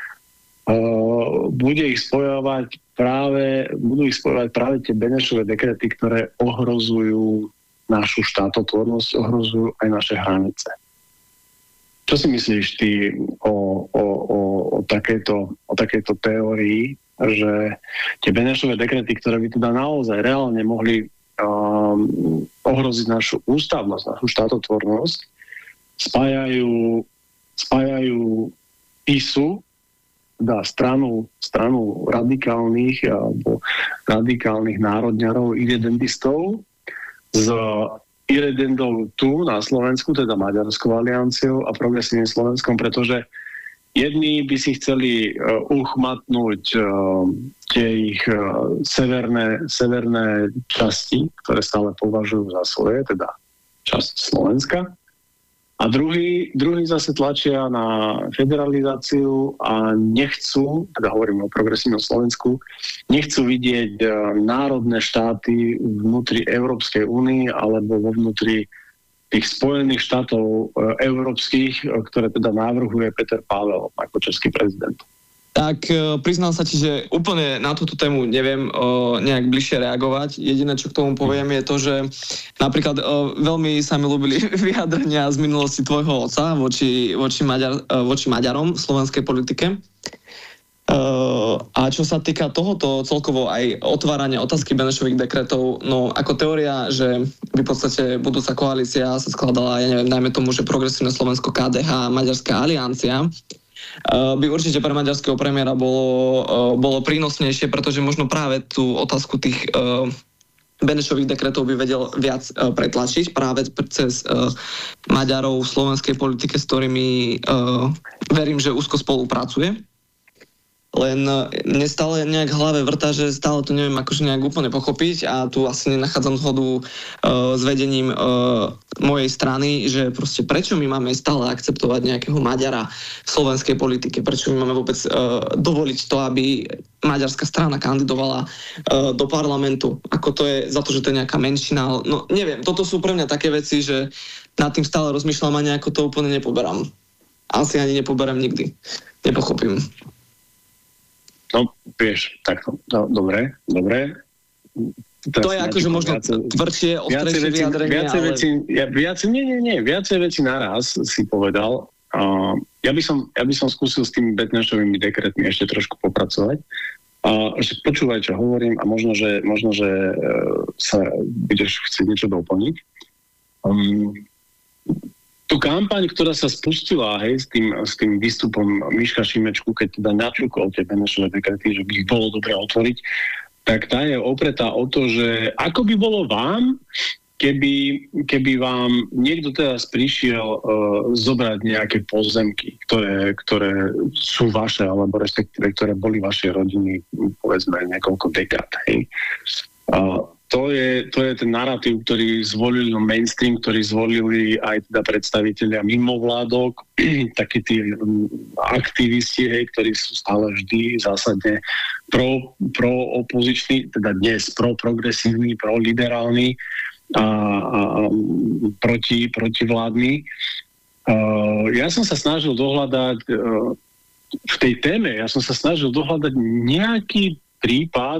Bude ich spojovať práve, budú ich spojovať práve tie Benešové dekrety, ktoré ohrozujú našu štátotvornosť, ohrozujú aj naše hranice. Čo si myslíš ty o, o, o, o, takejto, o takejto teórii, že tie Benešové dekrety, ktoré by teda naozaj reálne mohli um, ohroziť našu ústavnosť, našu štátotvornosť, spájajú, spájajú PiSu, teda stranu, stranu radikálnych alebo radikálnych národňarov, irredentistov z irredentov tu na Slovensku, teda Maďarskou alianciou a Progresívnym Slovenskom, pretože jedni by si chceli uh, uchmatnúť uh, tie ich uh, severné, severné časti, ktoré stále považujú za svoje, teda časť Slovenska. A druhý, druhý zase tlačia na federalizáciu a nechcú, teda hovorím o Progresívnom Slovensku, nechcú vidieť uh, národné štáty vnútri Európskej únie alebo vo vnútri tých Spojených štátov uh, európskych, uh, ktoré teda navrhuje Peter Pavel ako český prezident. Tak e, priznám sa ti, že úplne na túto tému neviem e, nejak bližšie reagovať. Jediné, čo k tomu poviem, je to, že napríklad e, veľmi sa mi ľúbili vyjadrenia z minulosti tvojho otca voči, voči, Maďar, e, voči Maďarom v slovenskej politike. E, a čo sa týka tohoto celkovo aj otvárania otázky Benešových dekretov, no ako teória, že v podstate budúca koalícia sa skladala, ja neviem, najmä tomu, že Progresívne Slovensko, ká dé há, Maďarská aliancia, by určite pre maďarského premiéra bolo, bolo prínosnejšie, pretože možno práve tú otázku tých Benešových dekretov by vedel viac pretlačiť práve cez Maďarov v slovenskej politike, s ktorými verím, že úzko spolupracuje. Len mne stále nejak v hlave vrta, že stále to neviem akože nejak úplne pochopiť a tu asi nenachádzam zhodu uh, s vedením uh, mojej strany, že proste prečo my máme stále akceptovať nejakého Maďara v slovenskej politike, prečo my máme vôbec uh, dovoliť to, aby maďarská strana kandidovala uh, do parlamentu, ako to je za to, že to je nejaká menšina. No neviem, toto sú pre mňa také veci, že nad tým stále rozmýšľam a nejako to úplne nepoberám. Asi ani nepoberám nikdy. Nepochopím. No, vieš, takto. No, dobre, dobre. to je akože možno tvrdšie, ostrejšie vyjadrenie, viacej ale... veci, ja, viacej, nie, nie, nie, viacej veci naraz si povedal. Uh, ja, by som, ja by som skúsil s tými Betnášovými dekretmi ešte trošku popracovať. Uh, že počúvaj, čo hovorím a možno, že, možno, že uh, sa budeš chcieť niečo doplniť. Um, tú kampaň, ktorá sa spustila, hej, s tým, s tým výstupom Miška Šimečku, keď teda naťukol tie Benešové dekrety, že by ich bolo dobre otvoriť, tak tá je opretá o to, že ako by bolo vám, keby, keby vám niekto teraz prišiel uh, zobrať nejaké pozemky, ktoré, ktoré sú vaše, alebo respektíve, ktoré boli vaše rodiny, povedzme, niekoľko dekád, hej. Uh, To je, to je ten narratív, ktorý zvolili mainstream, ktorý zvolili aj teda predstavitelia mimovládok, takí tí aktivisti, hej, ktorí sú stále vždy zásadne pro, pro opoziční, teda dnes pro progresívni, pro liberálni a, a, a proti, protivládni. Uh, ja som sa snažil dohľadať uh, v tej téme, ja som sa snažil dohľadať nejaký prípad,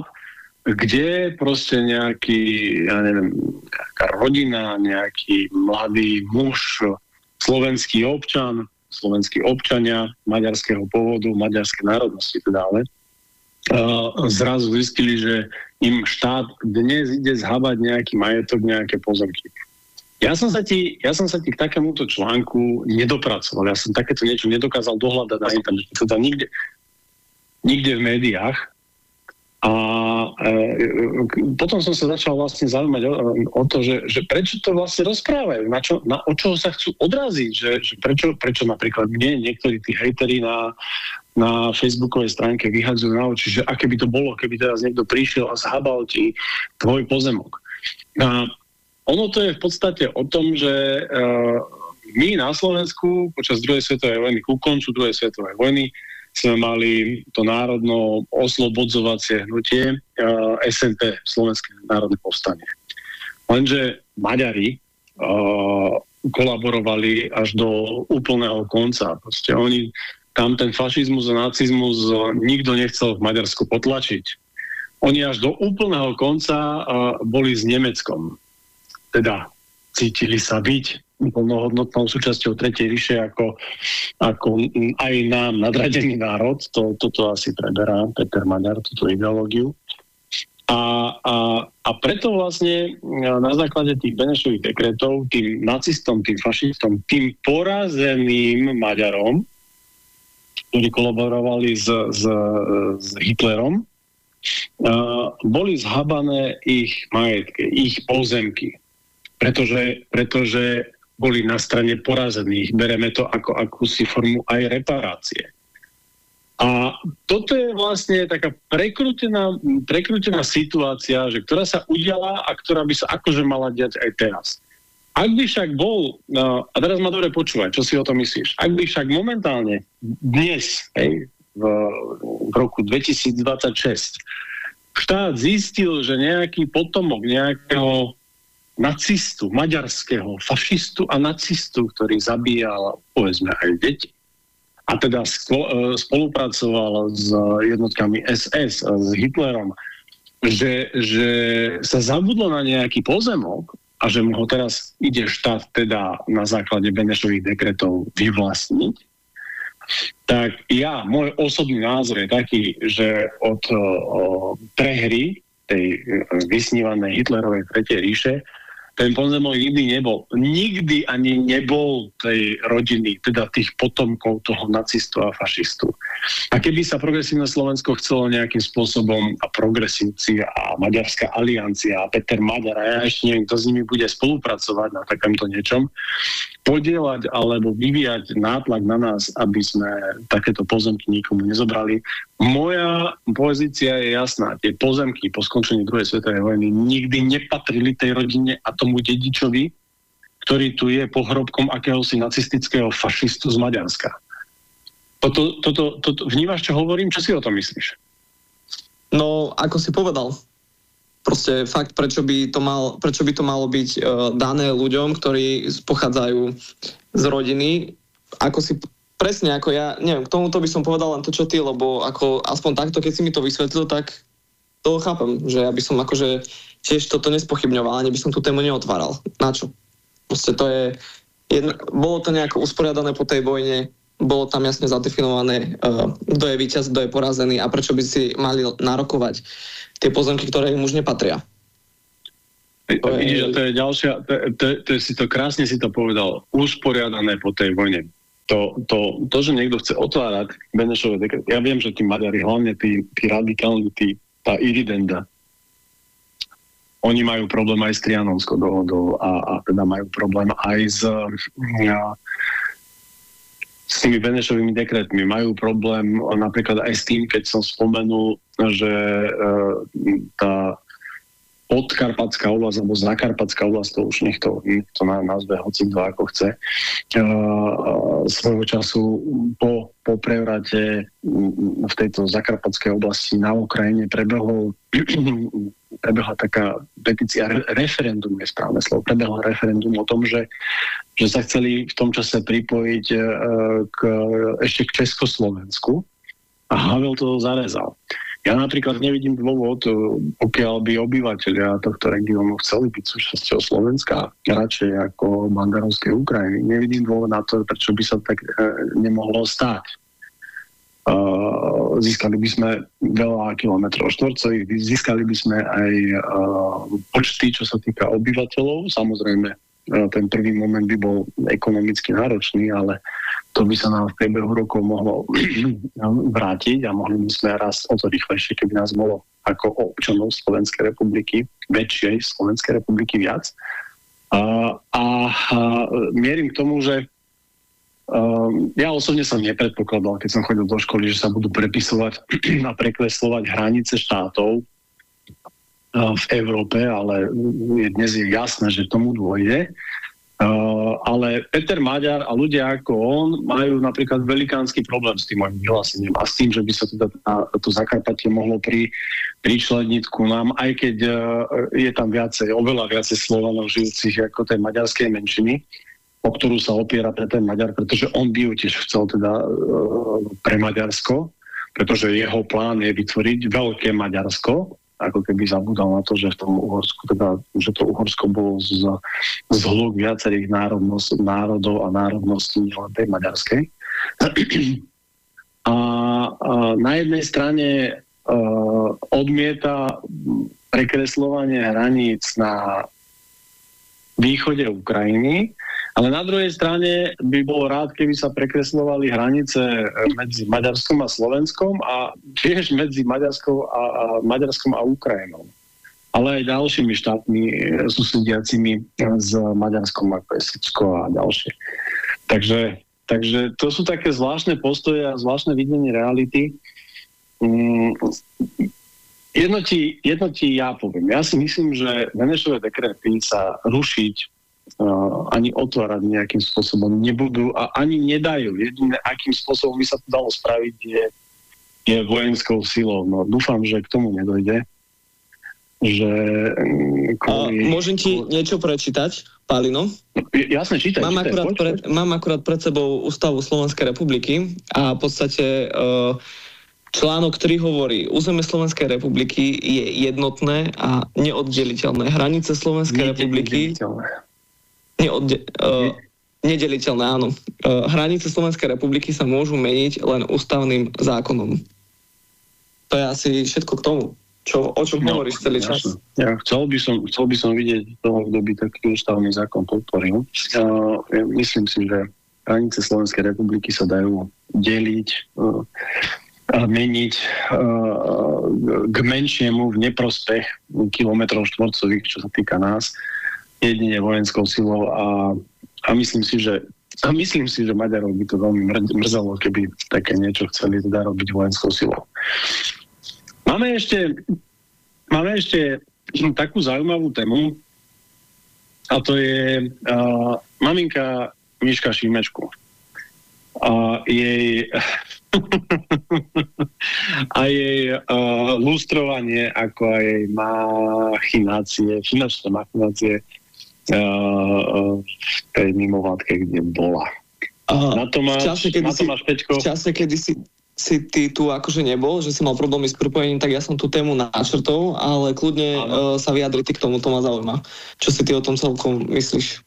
kde proste nejaký, ja neviem, nejaká rodina, nejaký mladý muž, slovenský občan, slovenskí občania maďarského pôvodu, maďarskej národnosti teda, ale uh, zrazu zistili, že im štát dnes ide zhabať nejaký majetok, nejaké pozemky. Ja som sa ti, ja som sa ti k takémuto článku nedopracoval. Ja som takéto niečo nedokázal dohľadať na internete, teda nikde, nikde v médiách. A e, potom som sa začal vlastne zaujímať o, o to, že, že prečo to vlastne rozprávajú, na čo, na, o čoho sa chcú odraziť, že, že prečo, prečo napríklad mne niektorí tí hejteri na, na facebookovej stránke vyhadzujú na oči, že aké by to bolo, keby teraz niekto prišiel a zhabal ti tvoj pozemok. A ono to je v podstate o tom, že e, my na Slovensku počas druhej svetovej vojny, ku koncu druhej svetovej vojny, sme mali to národno oslobodzovacie hnutie uh, es en pé, Slovenské národné povstanie. Lenže Maďari uh, kolaborovali až do úplného konca. Proste oni tam ten fašizmus a nacizmus uh, nikto nechcel v Maďarsku potlačiť. Oni až do úplného konca uh, boli s Nemeckom. Teda cítili sa byť plnohodnotnou súčasťou Tretej ríše ako, ako aj nám nadradený národ. To, toto asi preberá Peter Maďar, túto ideológiu. A, a, a preto vlastne na základe tých Benešových dekretov tým nacistom, tým fašistom, tým porazeným Maďarom, ktorí kolaborovali s, s, s Hitlerom, uh, boli zhabané ich majetky, ich pozemky. Pretože, pretože boli na strane porazených. Bereme to ako akúsi formu aj reparácie. A toto je vlastne taká prekrútená, prekrútená situácia, že ktorá sa udiala a ktorá by sa akože mala diať aj teraz. Ak by však bol, no, a teraz ma dobre počúvaj, čo si o tom myslíš, ak by však momentálne dnes, hej, v, v roku dvetisícdvadsaťšesť štát zistil, že nejaký potomok nejakého nacistu, maďarského fašistu a nacistu, ktorý zabíjal, povedzme, aj deti. A teda spolupracoval s jednotkami es es, s Hitlerom, že, že sa zabudlo na nejaký pozemok a že mu ho teraz ide štát teda na základe Benešových dekretov vyvlastniť. Tak ja, môj osobný názor je taký, že od o, prehry tej vysnívanej Hitlerovej Tretej ríše ten pozemok nikdy nebol. Nikdy ani nebol tej rodiny, teda tých potomkov toho nacistu a fašistu. A keby sa Progresívne Slovensko chcelo nejakým spôsobom, a progresívci a Maďarská aliancia a Peter Maďar, a ja ešte neviem, kto s nimi bude spolupracovať na takomto niečom, podielať alebo vyvíjať nátlak na nás, aby sme takéto pozemky nikomu nezobrali. Moja pozícia je jasná. Tie pozemky po skončení druhej svetovej vojny nikdy nepatrili tej rodine a tomu dedičovi, ktorý tu je pohrobkom akéhosi nacistického fašistu z Maďarska. Toto, toto, toto, vnímaš, čo hovorím? Čo si o tom myslíš? No, ako si povedal, proste fakt, prečo by to, mal, prečo by to malo byť uh, dané ľuďom, ktorí pochádzajú z rodiny, ako si presne ako ja, neviem, k tomuto by som povedal len to, čo ty, lebo ako aspoň takto, keď si mi to vysvetlil, tak to chápem, že ja by som akože tiež toto nespochybňoval, ani by som tú tému neotváral. Na čo? Proste to je, jedno, bolo to nejako usporiadané po tej vojne, bolo tam jasne zadefinované, uh, kto je víťaz, kto je porazený a prečo by si mali nárokovať tie pozemky, ktoré im už nepatria. To je... Vidíš, že to je ďalšia, to, to, to je si to krásne si to povedal, usporiadané po tej vojne. To, to, to že niekto chce otvárať Benešové dekrety, ja viem, že tí Maďari, hlavne tí, tí radikálni, tí, tá Iridenda, oni majú problém aj s Trianonskou dohodou a, a teda majú problém aj s, ja, s tými Benešovými dekretmi. Majú problém napríklad aj s tým, keď som spomenul, že uh, tá podkarpatská oblasť, alebo zakarpatská oblasť, to už nech to, nech to nazve hoci kto ako chce. Uh, svojho času po, po prevrate v tejto zakarpatskej oblasti na Ukrajine prebehol prebehla taká petícia, referendum je správne slovo, prebehlo referendum o tom, že, že sa chceli v tom čase pripojiť uh, k, ešte k Československu a Havel to zarezal. Ja napríklad nevidím dôvod, pokiaľ by obyvateľia tohto regiónu chceli byť súčasťou Slovenska, radšej ako Banderovskej Ukrajiny. Nevidím dôvod na to, prečo by sa tak e, nemohlo stať. E, získali by sme veľa kilometrov štvorcových, získali by sme aj e, počty, čo sa týka obyvateľov. Samozrejme, e, ten prvý moment by bol ekonomicky náročný, ale to by sa nám v priebehu rokov mohlo vrátiť a mohli by sme raz o to rýchlejšie, keby nás bolo ako občanov Slovenskej republiky, väčšej Slovenskej republiky viac. A, a, a mierim k tomu, že um, ja osobne som nepredpokladal, keď som chodil do školy, že sa budú prepisovať a prekreslovať hranice štátov uh, v Európe, ale dnes je jasné, že tomu dôjde. Uh, ale Peter Maďar a ľudia ako on majú napríklad velikánsky problém s tým mojim vyhlásením a s tým, že by sa teda to Zakarpatie mohlo pri, pričleniť ku nám, aj keď uh, je tam viacej, oveľa viacej Slovanov žijúcich ako tej maďarskej menšiny, o ktorú sa opiera ten Maďar, pretože on by ju tiež chcel teda uh, pre Maďarsko, pretože jeho plán je vytvoriť veľké Maďarsko, ako keby zabudal na to, že v tom Uhorsku, teda, že to Uhorsko bolo z, z hluk viacerých národnosť, národov a národností, nielen tej maďarskej. A, a na jednej strane uh, odmieta prekresľovanie hraníc na východe Ukrajiny, ale na druhej strane by bol rád, keby sa prekresľovali hranice medzi Maďarskom a Slovenskom a tiež medzi Maďarskou a, a, Maďarskom a Ukrajinou. Ale aj ďalšími štátmi susediacimi s Maďarskom, ako je Srbsko a ďalšie. Takže, takže to sú také zvláštne postoje a zvláštne videnie reality. Mm, jedno, ti, jedno ti ja poviem. Ja si myslím, že Benešové dekrety sa rušiť Uh, ani otvárať nejakým spôsobom nebudú a ani nedajú. Jediné, akým spôsobom by sa to dalo spraviť, je, je vojenskou silou. No, dúfam, že k tomu nedojde. Že, kvôli... uh, môžem ti niečo prečítať, Pálino? Jasne, čítaj. Mám, čítaj, akurát, poď, pred, poď. mám akurát pred sebou Ústavu Slovenskej republiky a v podstate uh, článok tri hovorí, územie Slovenskej republiky je jednotné a neoddeliteľné. Hranice Slovenskej republiky Neodde- uh, nedeliteľné, áno. Uh, hranice Slovenskej republiky sa môžu meniť len ústavným zákonom. To je asi všetko k tomu, čo, o čom no, hovoríš celý čas. Ja, chcel, by som, chcel by som vidieť toho, kto by taký ústavný zákon podporil. Uh, ja myslím si, že hranice Slovenskej republiky sa dajú deliť uh, a meniť uh, k menšiemu v neprospech kilometrov štvorcových, čo sa týka nás, jedine vojenskou silou a, a myslím si, že a myslím si, že Maďarov by to veľmi mrzelo, keby také niečo chceli teda robiť vojenskou silou. Máme ešte máme ešte takú zaujímavú tému a to je uh, maminka Miška Šimečku a jej a jej uh, lustrovanie ako aj machinácie, finančné machinácie v tej mimovládke, kde bola. Uh, na to máš, v čase, kedy na to máš, si, Peťko. V čase, kedy si, si ty tu akože nebol, že si mal problémy s pripojením, tak ja som tú tému načrtol, ale kľudne uh, sa vyjadri ty k tomu, to ma zaujíma. Čo si ty o tom celkom myslíš?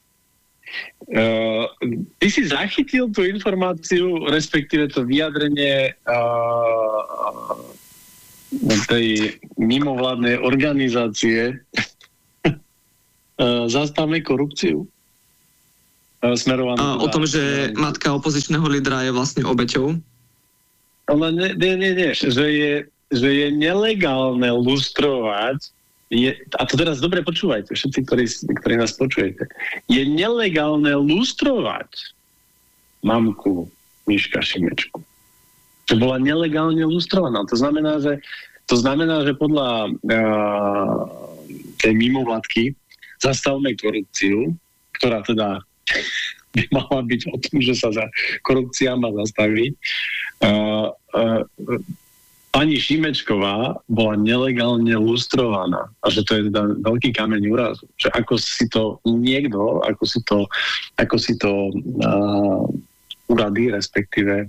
Uh, ty si zachytil tú informáciu, respektíve to vyjadrenie uh, tej mimovládnej organizácie uh, Zastavme korupciu? Uh, smerovanú uh, o tom, že matka opozičného lídra je vlastne obeťou? Ale nie, nie, nie, nie. Že, je, že je nelegálne lustrovať, je, a to teraz dobre počúvajte, všetci, ktorí, ktorí nás počujete, je nelegálne lustrovať mamku Miška Šimečku. Že bola nelegálne lustrovaná. To znamená, že, to znamená, že podľa uh, tej mimovládky Zastavme korupciu, ktorá teda by mala byť o tom, že sa za korupcia má zastaviť. Uh, uh, pani Šimečková bola nelegálne lustrovaná a že to je teda veľký kameň úrazu. Že ako si to niekto, ako si to, ako si to uh, úrady, respektíve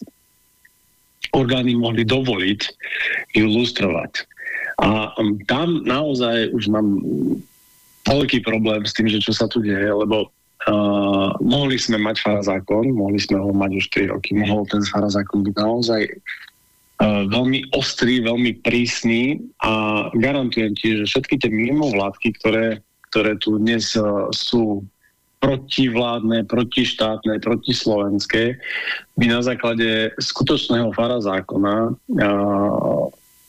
orgány mohli dovoliť ju lustrovať. A um, tam naozaj už mám veľký problém s tým, že čo sa tu deje, lebo Uh, mohli sme mať farazákon, mohli sme ho mať už tri roky, mohol ten farazákon byť naozaj uh, veľmi ostrý, veľmi prísny a garantujem ti, že všetky tie mimovládky, ktoré, ktoré tu dnes uh, sú protivládne, protištátne, protislovenské, by na základe skutočného farazákona uh,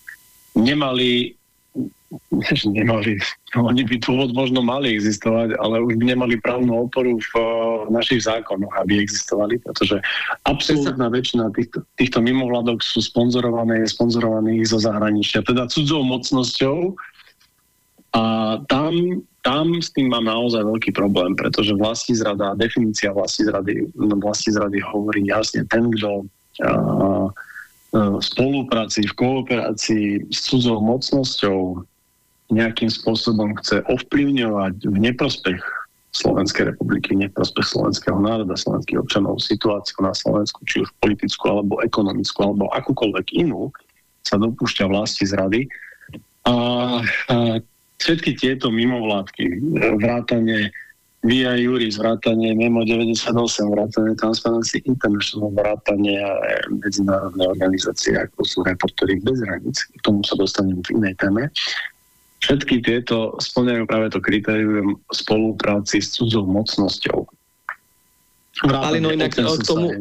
nemali nemali, oni by dôvod možno mali existovať, ale už by nemali právnu oporu v uh, našich zákonoch, aby existovali, pretože absolútna väčšina týchto, týchto mimovládok sú sponzorované, je sponzorovaných zo zahraničia, teda cudzou mocnosťou a tam, tam s tým mám naozaj veľký problém, pretože vlastizrada, definícia vlastizrady, vlastizrady hovorí jasne, ten, kto uh, v spolupráci, v kooperácii s cudzou mocnosťou nejakým spôsobom chce ovplyvňovať v neprospech Slovenskej republiky, v neprospech slovenského národa, slovenských občanov situáciu na Slovensku, či už politickú, alebo ekonomickú, alebo akúkoľvek inú, sa dopúšťa vlasti zrady. A, a všetky tieto mimovládky, vrátane Via Juris, vrátane Memo deväťdesiatosem, vrátane Transparency International, vrátane medzinárodné organizácie, ako sú Reportéri bez hraníc, k tomu sa dostanem v inej téme. Všetky tieto splňajú práve to kritérium spolupráci s cudzou mocnosťou. Ale no inak k tomu,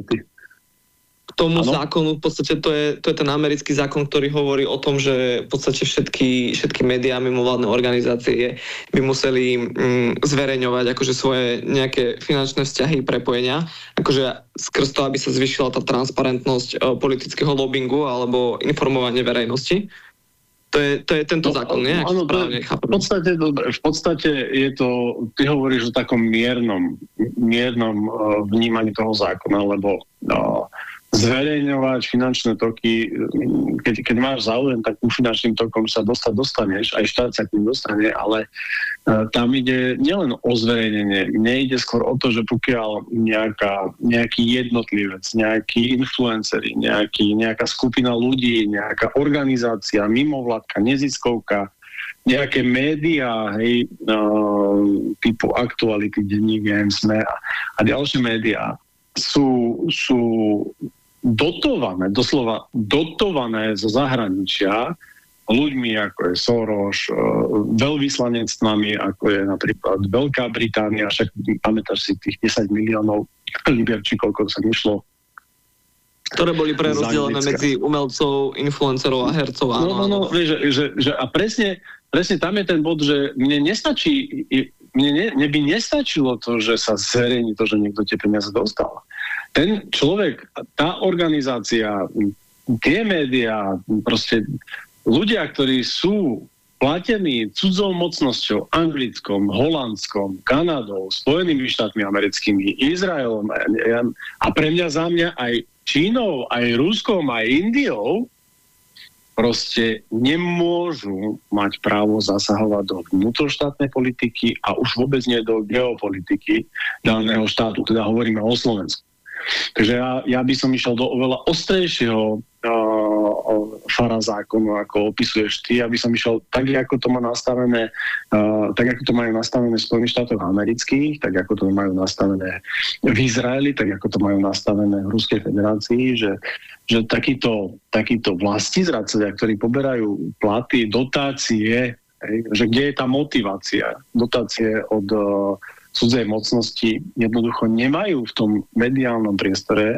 k tomu zákonu, v podstate to je, to je ten americký zákon, ktorý hovorí o tom, že v podstate všetky, všetky médiá, mimovládne organizácie by museli mm, zverejňovať akože svoje nejaké finančné vzťahy, prepojenia, akože skrz to, aby sa zvýšila tá transparentnosť o, politického lobbingu alebo informovanie verejnosti. To je, to je tento no, zákon, nie? Áno, v podstate, v podstate je to, ty hovoríš o takom miernom, miernom uh, vnímaní toho zákona, lebo uh, zverejňovať finančné toky, keď, keď máš záujem, tak tým finančným tokom sa dostať dostaneš, aj štát sa k ním dostane, ale uh, tam ide nielen o zverejnenie, mne ide skôr o to, že pokiaľ nejaká, nejaký jednotlivec, nejaký influenceri, nejaký, nejaká skupina ľudí, nejaká organizácia, mimovládka, neziskovka, nejaké médiá, hej, uh, typu Aktuality, Denník N, SME a, a ďalšie médiá sú, sú dotované, doslova dotované zo zahraničia ľuďmi, ako je Soros, veľvyslanectvami, ako je napríklad Veľká Británia, však pamätáš si tých desať miliónov libier, či koľko sa nešlo. Ktoré boli prerozdelené medzi umelcov, influencerov a hercov. No, no, no, vieš, že, že, že, a presne, presne tam je ten bod, že mne nestačí, mne, ne, mne by nestačilo to, že sa zverejní to, že niekto tie peniaze dostal. Ten človek, tá organizácia, tie médiá, proste ľudia, ktorí sú platení cudzou mocnosťou, Anglickom, Holandskom, Kanadou, Spojenými štátmi americkými, Izraelom a pre mňa za mňa aj Čínou, aj Ruskom, aj Indiou, proste nemôžu mať právo zasahovať do vnútroštátnej politiky a už vôbec nie do geopolitiky daného štátu, teda hovoríme o Slovensku. Takže ja, ja by som išiel do oveľa ostrejšieho uh, fara zákonu, ako opisuješ ty, aby som išiel tak, ako to má nastavené, uh, tak, ako to majú nastavené v Spojených štátoch amerických, tak, ako to majú nastavené v Izraeli, tak, ako to majú nastavené v Ruskej federácii, že, že takíto, takíto vlastizradcovia, ktorí poberajú platy, dotácie, hej, že kde je tá motivácia? Dotácie od uh, cudzej mocnosti jednoducho nemajú v tom mediálnom priestore